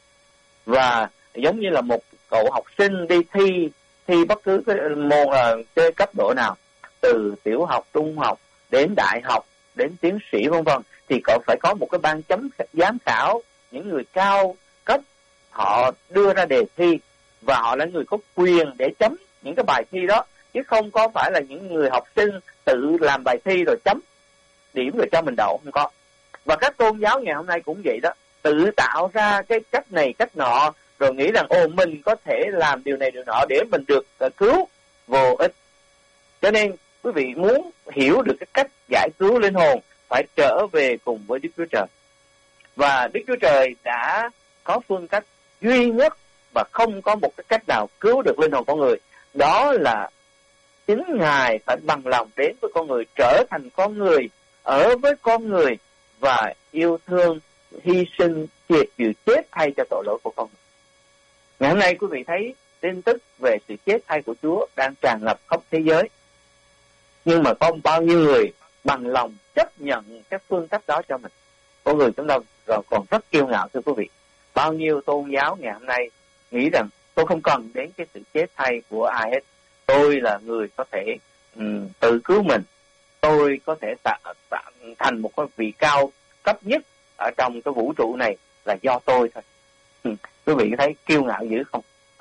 Và giống như là một cậu học sinh đi thi bất cứ cái môn cái cấp độ nào, từ tiểu học, trung học đến đại học, đến tiến sĩ vân vân, thì cậu phải có một cái ban chấm giám khảo, những người cao cấp, họ đưa ra đề thi và họ là người có quyền để chấm những cái bài thi đó, chứ không có phải là những người học sinh tự làm bài thi rồi chấm điểm rồi cho mình đậu, không có. Và các tôn giáo ngày hôm nay cũng vậy đó, tự tạo ra cái cách này cách nọ, rồi nghĩ rằng mình có thể làm điều này điều nọ để mình được cứu, vô ích. Cho nên quý vị muốn hiểu được cái cách giải cứu linh hồn phải trở về cùng với Đức Chúa Trời. Và Đức Chúa Trời đã có phương cách duy nhất và không có một cái cách nào cứu được linh hồn con người. Đó là chính Ngài phải bằng lòng đến với con người, trở thành con người, ở với con người và yêu thương, hy sinh, chịu chết thay cho tội lỗi của con người. Ngày hôm nay quý vị thấy tin tức về sự chết thay của Chúa đang tràn ngập khắp thế giới. Nhưng mà có bao nhiêu người bằng lòng chấp nhận các phương cách đó cho mình? Con người chúng ta còn rất kiêu ngạo, thưa quý vị. Bao nhiêu tôn giáo ngày hôm nay nghĩ rằng tôi không cần đến cái sự chết thay của ai hết. Tôi là người có thể tự cứu mình. Tôi có thể thành một cái vị cao cấp nhất ở trong cái vũ trụ này là do tôi thôi. Quý vị thấy kiêu ngạo dữ không?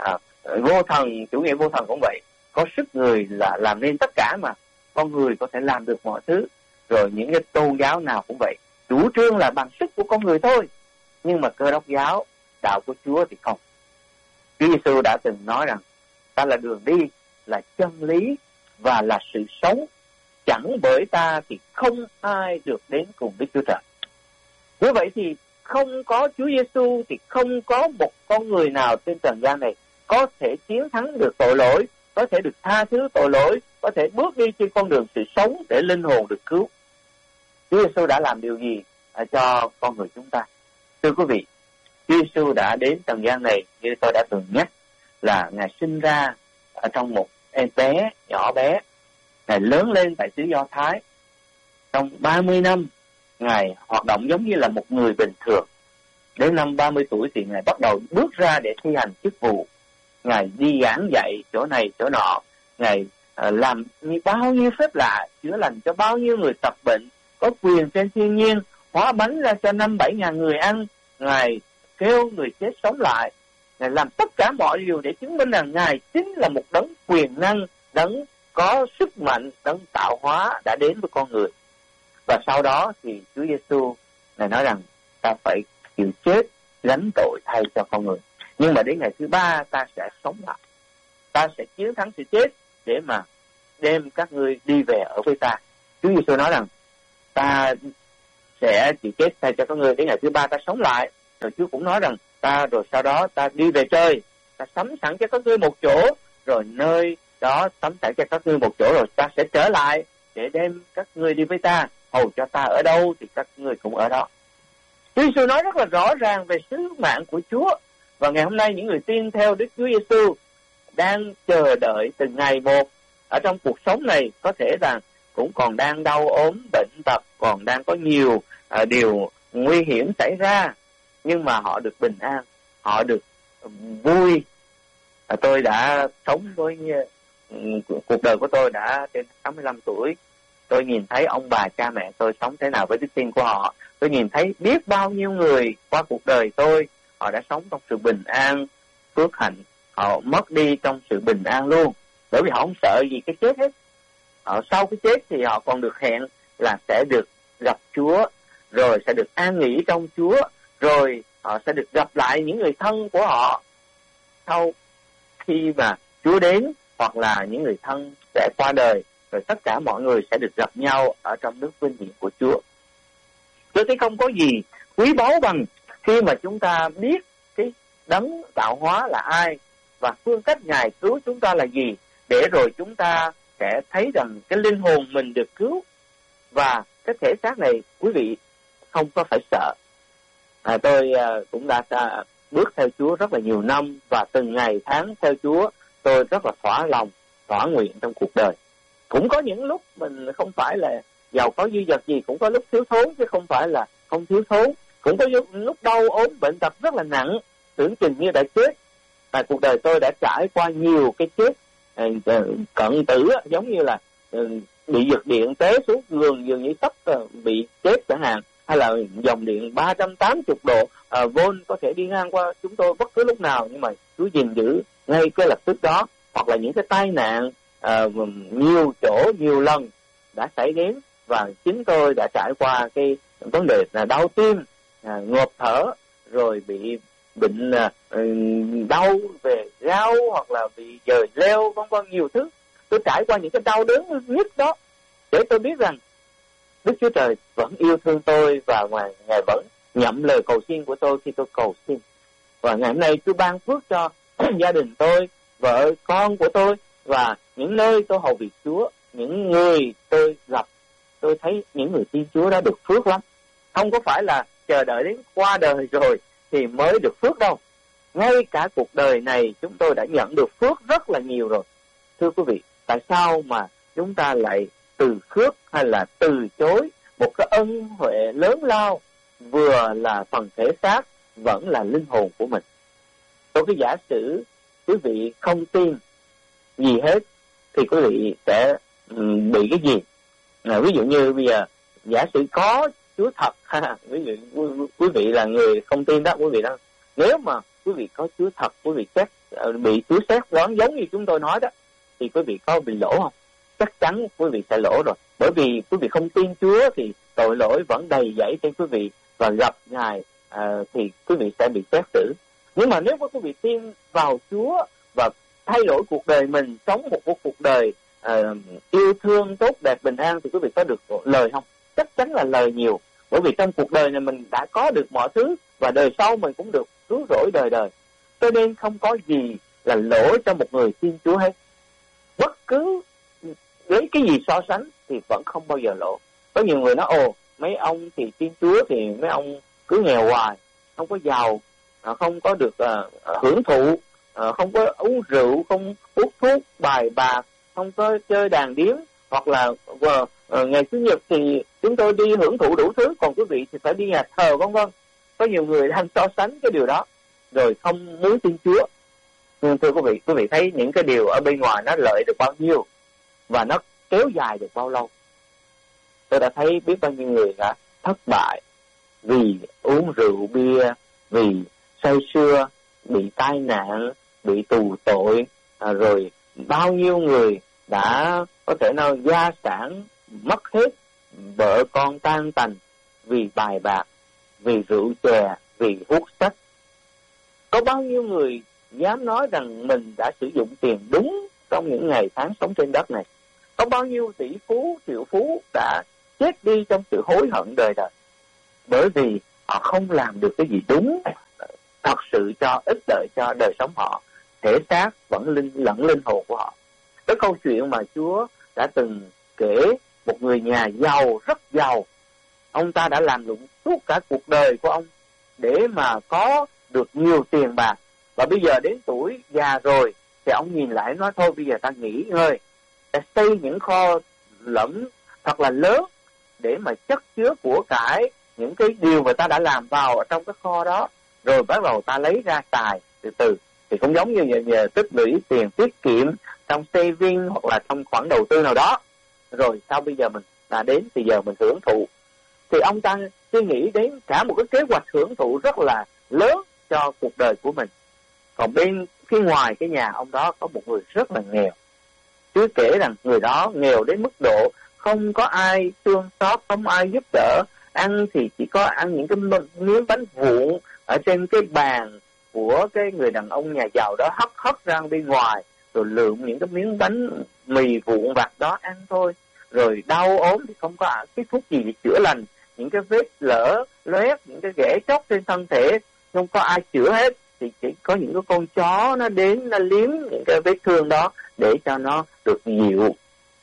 Vô thần, chủ nghĩa vô thần cũng vậy. Có sức người là làm nên tất cả mà. Con người có thể làm được mọi thứ. Rồi những cái tôn giáo nào cũng vậy. Chủ trương là bằng sức của con người thôi. Nhưng mà Cơ Đốc giáo, đạo của Chúa thì không. Chúa Giêsu đã từng nói rằng ta là đường đi, là chân lý và là sự sống. Chẳng bởi ta thì không ai được đến cùng Đức Chúa Trời. Như vậy thì không có Chúa Giêsu thì không có một con người nào trên trần gian này có thể chiến thắng được tội lỗi, có thể được tha thứ tội lỗi, có thể bước đi trên con đường sự sống để linh hồn được cứu. Chúa Giêsu đã làm điều gì cho con người chúng ta? Thưa quý vị, Chúa Giêsu đã đến trần gian này, như tôi đã từng nhắc, là Ngài sinh ra ở trong một em bé, nhỏ bé. Ngài lớn lên tại xứ Do Thái. Trong 30 năm, Ngài hoạt động giống như là một người bình thường. Đến năm 30 tuổi thì Ngài bắt đầu bước ra để thi hành chức vụ. Ngài đi giảng dạy chỗ này chỗ nọ. Ngài làm bao nhiêu phép lạ, chữa lành cho bao nhiêu người tập bệnh, có quyền trên thiên nhiên, hóa bánh ra cho 5-7 ngàn người ăn. Ngài kêu người chết sống lại. Ngài làm tất cả mọi điều để chứng minh rằng Ngài chính là một đấng quyền năng, đấng có sức mạnh, đấng tạo hóa đã đến với con người. Và sau đó thì Chúa Giêsu Ngài nói rằng ta phải chịu chết, gánh tội thay cho con người. Nhưng mà đến ngày thứ ba ta sẽ sống lại. Ta sẽ chiến thắng sự chết để mà đem các ngươi đi về ở với ta. Chúa Giêsu nói rằng ta sẽ chịu chết thay cho các ngươi, đến ngày thứ ba ta sống lại. Rồi Chúa cũng nói rằng ta rồi sau đó ta đi về trời ta sắm sẵn cho các ngươi một chỗ, rồi nơi đó sắm sẵn cho các ngươi một chỗ, rồi ta sẽ trở lại để đem các ngươi đi với ta, hầu cho ta ở đâu thì các ngươi cũng ở đó. Chúa Giêsu nói rất là rõ ràng về sứ mạng của Chúa, và ngày hôm nay những người tin theo Đức Chúa Giêsu đang chờ đợi từng ngày một ở trong cuộc sống này. Có thể là cũng còn đang đau ốm bệnh tật, còn đang có nhiều điều nguy hiểm xảy ra, nhưng mà họ được bình an, họ được vui. Tôi đã sống với cuộc đời của tôi đã trên 65 tuổi. Tôi nhìn thấy ông bà cha mẹ tôi sống thế nào với đức tin của họ. Tôi nhìn thấy biết bao nhiêu người qua cuộc đời tôi, họ đã sống trong sự bình an, phước hạnh. Họ mất đi trong sự bình an luôn, bởi vì họ không sợ gì cái chết hết. Sau cái chết thì họ còn được hẹn là sẽ được gặp Chúa, rồi sẽ được an nghỉ trong Chúa, rồi họ sẽ được gặp lại những người thân của họ sau khi mà Chúa đến, hoặc là những người thân sẽ qua đời, rồi tất cả mọi người sẽ được gặp nhau ở trong nước vinh hiển của Chúa. Tôi thấy không có gì quý báu bằng khi mà chúng ta biết cái đấng tạo hóa là ai và phương cách Ngài cứu chúng ta là gì, để rồi chúng ta sẽ thấy rằng cái linh hồn mình được cứu, và cái thể xác này quý vị không có phải sợ. Tôi cũng đã bước theo Chúa rất là nhiều năm, và từng ngày tháng theo Chúa tôi rất là thỏa lòng, thỏa nguyện trong cuộc đời. Cũng có những lúc mình không phải là giàu có dư dật gì, cũng có lúc thiếu thốn chứ không phải là không thiếu thốn. Cũng có lúc đau ốm bệnh tật rất là nặng, tưởng chừng như đã chết. Cuộc đời tôi đã trải qua nhiều cái chết cận tử, giống như là bị giật điện té xuống giường, dường như sắp bị chết chẳng hạn, hay là dòng điện 380 độ volt có thể đi ngang qua chúng tôi bất cứ lúc nào, nhưng mà Chúa gìn giữ ngay cái lập tức đó. Hoặc là những cái tai nạn nhiều chỗ nhiều lần đã xảy đến, và chính tôi đã trải qua cái vấn đề là đau tim, ngộp thở, rồi bị bệnh đau về gao, hoặc là bị dời leo, vân vân nhiều thứ. Tôi trải qua những cái đau đớn nhất đó để tôi biết rằng Đức Chúa Trời vẫn yêu thương tôi, và Ngài vẫn nhậm lời cầu xin của tôi khi tôi cầu xin. Và ngày hôm nay Chúa ban phước cho gia đình tôi, vợ con của tôi, và những nơi tôi hầu việc Chúa, những người tôi gặp, tôi thấy những người tin Chúa đã được phước lắm. Không có phải là chờ đợi đến qua đời rồi thì mới được phước đâu. Ngay cả cuộc đời này chúng tôi đã nhận được phước rất là nhiều rồi. Thưa quý vị, tại sao mà chúng ta lại từ khước hay là từ chối một cái ân huệ lớn lao, vừa là phần thể xác vẫn là linh hồn của mình? Tôi cứ giả sử quý vị không tin gì hết thì quý vị sẽ bị cái gì? Ví dụ như bây giờ giả sử có Chúa thật, ví dụ quý vị là người không tin đó, quý vị đó, nếu mà quý vị có Chúa thật, quý vị bị Chúa xét đoán giống như chúng tôi nói đó, thì quý vị có bị lỗ không? Chắc chắn quý vị sẽ lỗ rồi, bởi vì quý vị không tin Chúa thì tội lỗi vẫn đầy dẫy trên quý vị, và gặp Ngài thì quý vị sẽ bị xét xử. Nhưng mà nếu quý vị tin vào Chúa và thay đổi cuộc đời mình, sống một cuộc đời yêu thương, tốt đẹp, bình an, thì quý vị có được lời không? Chắc chắn là lời nhiều, bởi vì trong cuộc đời này mình đã có được mọi thứ, và đời sau mình cũng được cứu rỗi đời đời. Cho nên không có gì là lỗi cho một người tin Chúa hết. Bất cứ lấy cái gì so sánh thì vẫn không bao giờ lỗ. Có nhiều người nói mấy ông thì tin Chúa thì mấy ông cứ nghèo hoài, không có giàu, không có được hưởng thụ, không có uống rượu, không hút thuốc bài bạc, không có chơi đàn điếm, hoặc là ngày Chủ nhật thì chúng tôi đi hưởng thụ đủ thứ, còn quý vị thì phải đi nhà thờ, vân vân. Có nhiều người đang so sánh cái điều đó rồi không muốn tin Chúa. Nhưng thưa quý vị thấy những cái điều ở bên ngoài nó lợi được bao nhiêu và nó kéo dài được bao lâu. Tôi đã thấy biết bao nhiêu người đã thất bại vì uống rượu bia, vì say sưa, bị tai nạn, bị tù tội, rồi bao nhiêu người đã có thể nào gia sản mất hết, vợ con tan tành vì bài bạc, vì rượu chè, vì hút sách. Có bao nhiêu người dám nói rằng mình đã sử dụng tiền đúng trong những ngày tháng sống trên đất này. Có bao nhiêu tỷ phú, triệu phú đã chết đi trong sự hối hận đời đời, bởi vì họ không làm được cái gì đúng thật sự cho ích lợi cho đời sống họ. thể xác lẫn linh hồn của họ. Cái câu chuyện mà Chúa đã từng kể, một người nhà giàu, rất giàu, ông ta đã làm lụng suốt cả cuộc đời của ông để mà có được nhiều tiền bạc, và bây giờ đến tuổi già rồi thì ông nhìn lại nói thôi bây giờ ta nghỉ ngơi, ta xây những kho lẫm thật là lớn để mà chất chứa của cải những cái điều mà ta đã làm vào ở trong cái kho đó, rồi bắt đầu ta lấy ra xài từ từ. Thì cũng giống như nhờ tích lũy tiền tiết kiệm trong saving hoặc là trong khoản đầu tư nào đó, rồi sau bây giờ mình đã đến thì giờ mình hưởng thụ. Thì ông ta suy nghĩ đến cả một cái kế hoạch hưởng thụ rất là lớn cho cuộc đời của mình. Còn bên phía ngoài cái nhà ông đó có một người rất là nghèo. Chúa kể rằng người đó nghèo đến mức độ không có ai thương xót, không ai giúp đỡ, ăn thì chỉ có ăn những cái miếng bánh vụn ở trên cái bàn của cái người đàn ông nhà giàu đó, hất ra bên ngoài, rồi lượm những cái miếng bánh mì vụn vặt đó ăn thôi. Rồi đau ốm thì không có cái thuốc gì để chữa lành, những cái vết lở loét, những cái ghẻ chóc trên thân thể không có ai chữa hết, thì chỉ có những cái con chó nó đến nó liếm những cái vết thương đó để cho nó được dịu.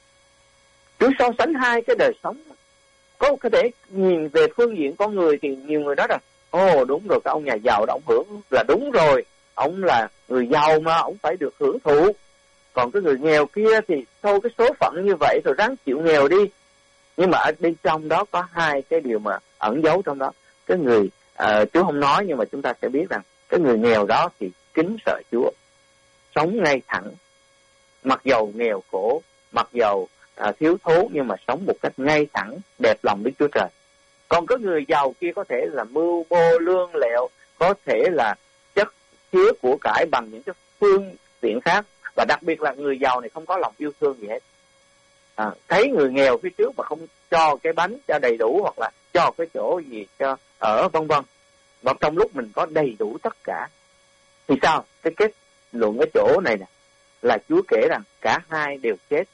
Cứ so sánh hai cái đời sống, có thể nhìn về phương diện con người thì nhiều người nói rằng ồ đúng rồi, cái ông nhà giàu đó ông hưởng là đúng rồi, ông là người giàu mà ông phải được hưởng thụ. Còn cái người nghèo kia thì thôi cái số phận như vậy rồi ráng chịu nghèo đi. Nhưng mà ở bên trong đó có hai cái điều mà ẩn giấu trong đó. Cái người Chúa không nói nhưng mà chúng ta sẽ biết rằng cái người nghèo đó thì kính sợ Chúa, sống ngay thẳng, mặc dầu nghèo khổ, mặc dầu thiếu thốn, nhưng mà sống một cách ngay thẳng, đẹp lòng Đức Chúa Trời. Còn cái người giàu kia có thể là mưu mô lương lẹo, có thể là chất chứa của cải bằng những cái phương tiện khác, và đặc biệt là người giàu này không có lòng yêu thương gì hết. Thấy người nghèo phía trước mà không cho cái bánh cho đầy đủ, hoặc là cho cái chỗ gì cho ở vân vân, và trong lúc mình có đầy đủ tất cả thì sao? Cái kết luận ở chỗ này nè là Chúa kể rằng cả hai đều chết,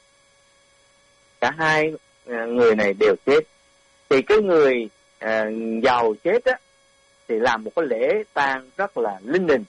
cả hai người này đều chết. Thì cái người giàu chết á thì làm một cái lễ tang rất là linh đình,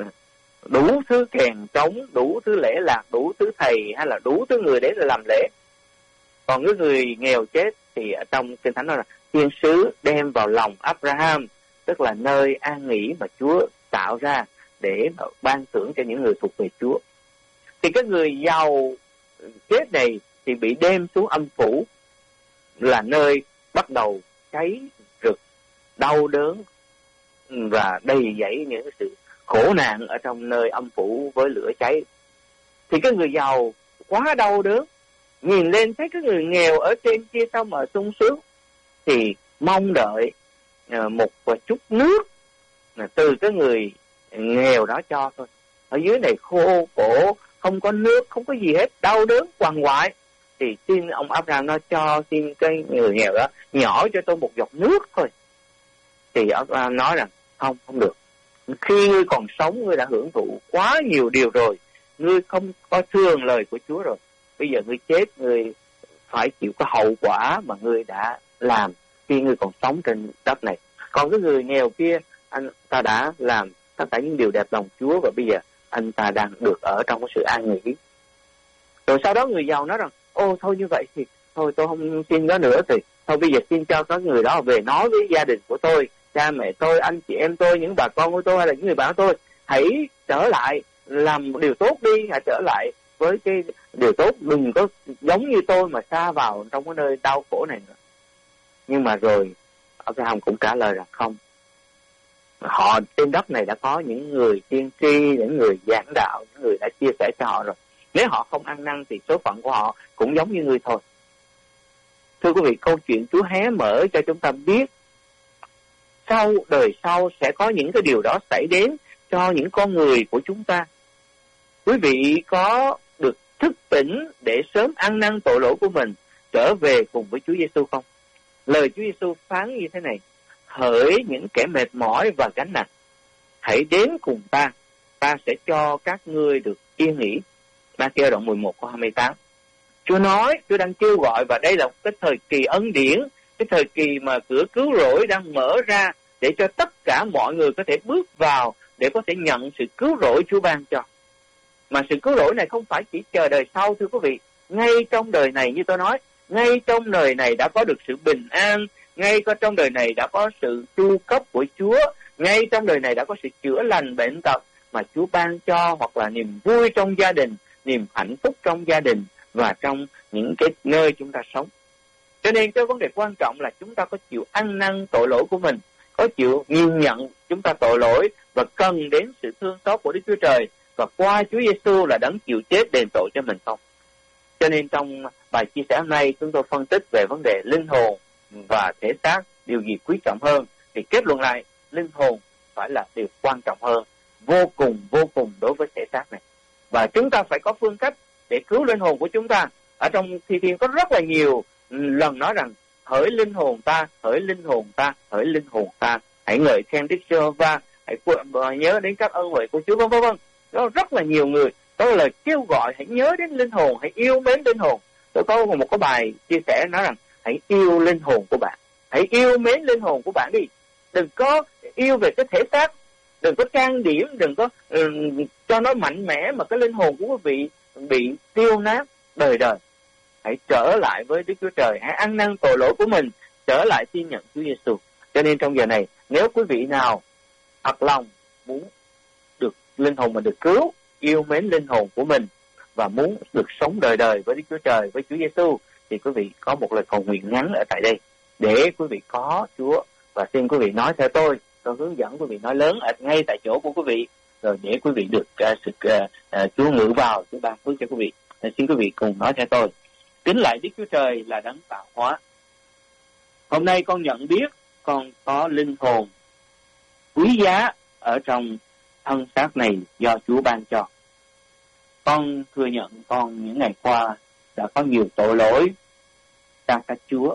đủ thứ kèn trống, đủ thứ lễ lạc, đủ thứ thầy hay là đủ thứ người để làm lễ. Còn cái người nghèo chết thì ở trong Kinh Thánh nói là thiên sứ đem vào lòng Abraham, tức là nơi an nghỉ mà Chúa tạo ra để ban thưởng cho những người thuộc về Chúa. Thì cái người giàu chết này thì bị đem xuống âm phủ, là nơi bắt đầu cháy rực, đau đớn và đầy dẫy những sự khổ nạn ở trong nơi âm phủ với lửa cháy. Thì cái người giàu quá đau đớn, nhìn lên thấy cái người nghèo ở trên kia sao mà sung sướng, thì mong đợi một chút nước từ cái người nghèo đó cho thôi. Ở dưới này khô cổ, không có nước, không có gì hết, đau đớn quằn quại. Thì xin ông Abraham nó cho xin cái người nghèo đó nhỏ cho tôi một giọt nước thôi. Thì Abraham nói rằng không được. Khi ngươi còn sống, ngươi đã hưởng thụ quá nhiều điều rồi, ngươi không có thương lời của Chúa rồi. Bây giờ ngươi chết, ngươi phải chịu cái hậu quả mà ngươi đã làm khi ngươi còn sống trên đất này. Còn cái người nghèo kia, anh ta đã làm tất cả những điều đẹp lòng Chúa, và bây giờ anh ta đang được ở trong cái sự an nghỉ. Rồi sau đó người giàu nói rằng ô thôi như vậy thì thôi tôi không xin đó nữa, thì thôi bây giờ xin cho các người đó về nói với gia đình của tôi, cha mẹ tôi, anh chị em tôi, những bà con của tôi hay là những người bạn của tôi, hãy trở lại làm một điều tốt đi, hãy trở lại với cái điều tốt, đừng có giống như tôi mà sa vào trong cái nơi đau khổ này nữa. Nhưng mà rồi Abraham cũng trả lời rằng không, họ trên đất này đã có những người tiên tri, những người giảng đạo, những người đã chia sẻ cho họ rồi. Nếu họ không ăn năn thì số phận của họ cũng giống như ngươi thôi. Thưa quý vị, câu chuyện Chúa hé mở cho chúng ta biết sau đời sau sẽ có những cái điều đó xảy đến cho những con người của chúng ta. Quý vị có được thức tỉnh để sớm ăn năn tội lỗi của mình, trở về cùng với Chúa Giêsu không? Lời Chúa Giêsu phán như thế này: hỡi những kẻ mệt mỏi và gánh nặng, hãy đến cùng ta, ta sẽ cho các ngươi được yên nghỉ. Ma-thi-ơ đoạn 11 câu 28. Chúa nói, Chúa đang kêu gọi, và đây là cái thời kỳ ân điển, cái thời kỳ mà cửa cứu rỗi đang mở ra để cho tất cả mọi người có thể bước vào, để có thể nhận sự cứu rỗi Chúa ban cho. Mà sự cứu rỗi này không phải chỉ chờ đời sau, thưa quý vị. Ngay trong đời này, như tôi nói, ngay trong đời này đã có được sự bình an, ngay trong đời này đã có sự chu cấp của Chúa, ngay trong đời này đã có sự chữa lành bệnh tật mà Chúa ban cho, hoặc là niềm vui trong gia đình, niềm hạnh phúc trong gia đình và trong những cái nơi chúng ta sống. Cho nên cái vấn đề quan trọng là chúng ta có chịu ăn năn tội lỗi của mình, có chịu nhìn nhận chúng ta tội lỗi và cần đến sự thương xót của Đức Chúa Trời, và qua Chúa Giêsu là đấng chịu chết đền tội cho mình không. Cho nên trong bài chia sẻ hôm nay chúng tôi phân tích về vấn đề linh hồn và thể xác, điều gì quý trọng hơn, thì kết luận lại linh hồn phải là điều quan trọng hơn, vô cùng đối với thể xác này. Và chúng ta phải có phương cách để cứu linh hồn của chúng ta. Ở trong Thi Thiên có rất là nhiều lần nói rằng hỡi linh hồn ta, hỡi linh hồn ta, hỡi linh hồn ta, hãy ngợi khen Đức Giê-hô-va, hãy nhớ đến các ân huệ của Chúa, vân vân. Đó rất là nhiều người có lời kêu gọi hãy nhớ đến linh hồn, hãy yêu mến linh hồn. Tôi có một cái bài chia sẻ nói rằng hãy yêu linh hồn của bạn, hãy yêu mến linh hồn của bạn đi. Đừng có yêu về cái thể xác, đừng có trang điểm, đừng có cho nó mạnh mẽ mà cái linh hồn của quý vị bị tiêu nát đời đời. Hãy trở lại với Đức Chúa Trời, hãy ăn năn tội lỗi của mình, trở lại tin nhận Chúa Giêsu. Cho nên trong giờ này, nếu quý vị nào thật lòng muốn được linh hồn mình được cứu, yêu mến linh hồn của mình và muốn được sống đời đời với Đức Chúa Trời, với Chúa Giêsu, thì quý vị có một lời cầu nguyện ngắn ở tại đây để quý vị có Chúa, và xin quý vị nói theo tôi hướng dẫn quý vị nói lớn ở ngay tại chỗ của quý vị, rồi để quý vị được Chúa ngự vào, Chúa ban phước cho quý vị. Xin quý vị cùng nói theo tôi: kính lạy Đức Chúa Trời là đấng tạo hóa. Hôm nay con nhận biết con có linh hồn quý giá ở trong thân xác này do Chúa ban cho. Con thừa nhận con những ngày qua đã có nhiều tội lỗi xa cách Chúa.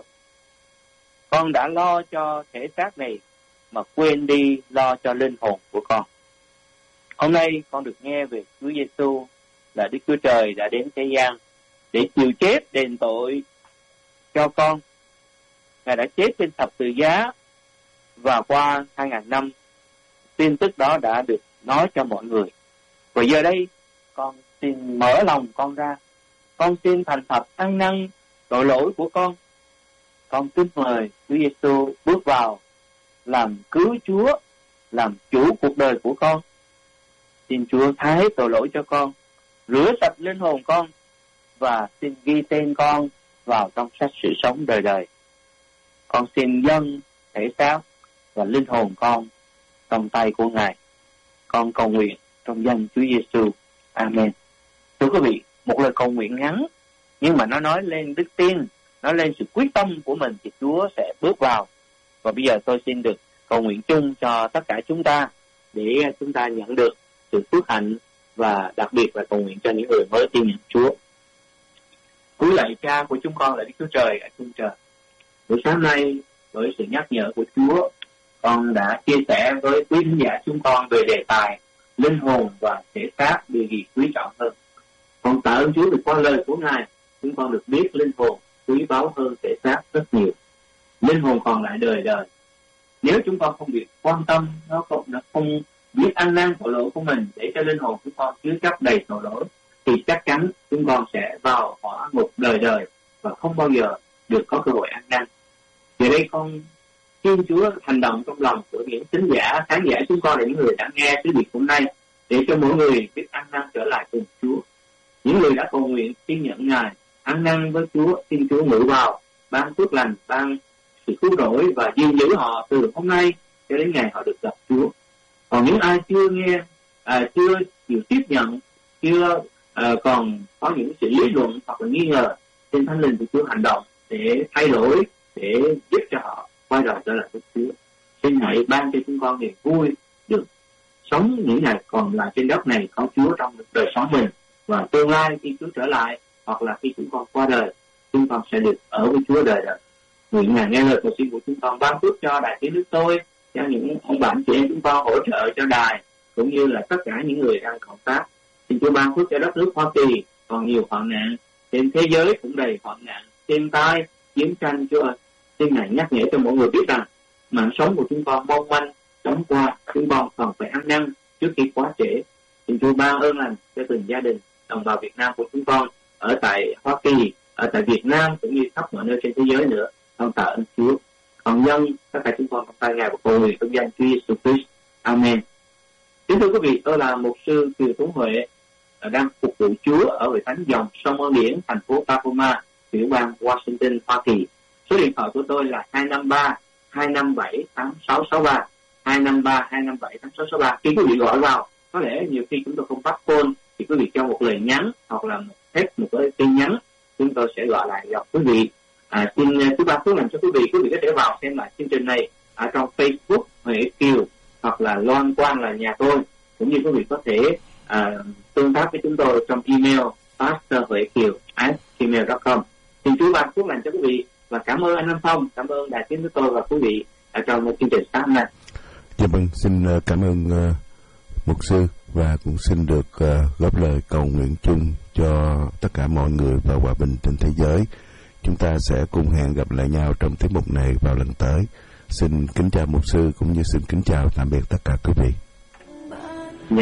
Con đã lo cho thể xác này mà quên đi lo cho linh hồn của con. Hôm nay con được nghe về Chúa Giêsu là Đức Chúa Trời đã đến thế gian để chịu chết đền tội cho con. Ngài đã chết trên thập tự giá, và qua 2000 năm tin tức đó đã được nói cho mọi người. Và giờ đây con xin mở lòng con ra, con xin thành thật ăn năn tội lỗi của con. Con kính mời Chúa Giêsu bước vào làm cứu Chúa, làm chủ cuộc đời của con. Xin Chúa tha hết tội lỗi cho con, rửa sạch linh hồn con, và xin ghi tên con vào trong sách sự sống đời đời. Con xin dâng thể xác và linh hồn con trong tay của Ngài. Con cầu nguyện trong danh Chúa Giêsu. Amen. Thưa quý vị, một lời cầu nguyện ngắn, nhưng mà nó nói lên đức tin, nói lên sự quyết tâm của mình, thì Chúa sẽ bước vào. Và bây giờ tôi xin được cầu nguyện chung cho tất cả chúng ta, để chúng ta nhận được sự phước hạnh, và đặc biệt là cầu nguyện cho những người mới tin nhận Chúa. Cúi lạy Cha của chúng con là Đức Chúa Trời ở trên trời. Buổi sáng nay, với sự nhắc nhở của Chúa, con đã chia sẻ với quý khán giả chúng con về đề tài linh hồn và thể xác điều gì quý trọng hơn. Con tạ ơn Chúa vì qua lời của Ngài, chúng con được biết linh hồn quý báu hơn thể xác rất nhiều. Linh hồn còn lại đời đời. Nếu chúng con không biết quan tâm, nó không biết ăn năn tội lỗi của mình để cho linh hồn chúng con chứa chấp đầy tội lỗi, thì chắc chắn chúng con sẽ vào hỏa ngục đời đời và không bao giờ được có cơ hội ăn năn. Giờ đây con xin Chúa hành động trong lòng của những thính giả, khán giả chúng con là những người đã nghe sứ điệp hôm nay, để cho mỗi người biết ăn năn trở lại cùng Chúa. Những người đã cầu nguyện xin nhận Ngài, ăn năn với Chúa, xin Chúa ngự vào, ban phước lành, ban sự cứu rỗi và gìn giữ họ từ hôm nay cho đến ngày họ được gặp Chúa. Còn những ai chưa nghe, chưa chịu tiếp nhận, chưa còn có những sự lý luận hoặc là nghi ngờ, xin Thánh Linh của Chúa hành động để thay đổi, để giúp cho họ quay đầu trở lại với Chúa. Xin hãy ban cho chúng con niềm vui được sống những ngày còn lại trên đất này có Chúa trong đời sống mình, và tương lai khi Chúa trở lại hoặc là khi chúng con qua đời, chúng con sẽ được ở với Chúa đời đời. Nguyện Ngài nghe lời cầu xin của chúng con, ban phước cho Đài Tiếng Nước Tôi, cho những ông bạn chị em chúng con hỗ trợ cho đài, cũng như là tất cả những người đang cộng tác. Xin Chúa ban phước cho đất nước Hoa Kỳ còn nhiều hoạn nạn, trên thế giới cũng đầy hoạn nạn, thiên tai, chiến tranh. Chúa ơi, xin Ngài nhắc nhở cho mọi người biết rằng mạng sống của chúng con mong manh, sống qua chúng con còn phải ăn năn trước khi quá trễ. Xin Chúa ban ơn lành cho từng gia đình đồng bào Việt Nam của chúng con ở tại Hoa Kỳ, ở tại Việt Nam cũng như khắp mọi nơi trên thế giới nữa. Con tạ ơn Chúa. Còn nhân tất cả chúng con trong tay Ngài và cầu nguyện trong danh Chúa Jesus Christ. Amen. Kính thưa quý vị, tôi là mục sư Kiều Tuấn Huệ, đang phục vụ Chúa ở hội thánh dòng sông Ơn Điển, thành phố Tacoma, tiểu bang Washington, Hoa Kỳ. Số điện thoại của tôi là 253-257-8663, 253-257-8663. Khi quý vị gọi vào, có lẽ nhiều khi chúng tôi không bắt phone, thì quý vị cho một lời nhắn hoặc là một cái tin nhắn, chúng tôi sẽ gọi lại gặp quý vị. Xin Chúa ban phước lành cho quý vị có thể vào xem lại chương trình này ở trong Facebook Huệ Kiều hoặc là Loan Quang là nhà tôi, cũng như quý vị có thể tương tác với chúng tôi trong email pastorhuekiều@gmail.com. Xin Chúa ban phước lành cho quý vị và cảm ơn anh Nam Phong, cảm ơn Đài Tiếng Nói Tôi và quý vị ở trong chương trình sáng hôm nay. Dạ vâng, xin cảm ơn mục sư và cũng xin được góp lời cầu nguyện chung cho tất cả mọi người và hòa bình trên thế giới. Chúng ta sẽ cùng hẹn gặp lại nhau trong tiết mục này vào lần tới. Xin kính chào mục sư cũng như xin kính chào tạm biệt tất cả quý vị.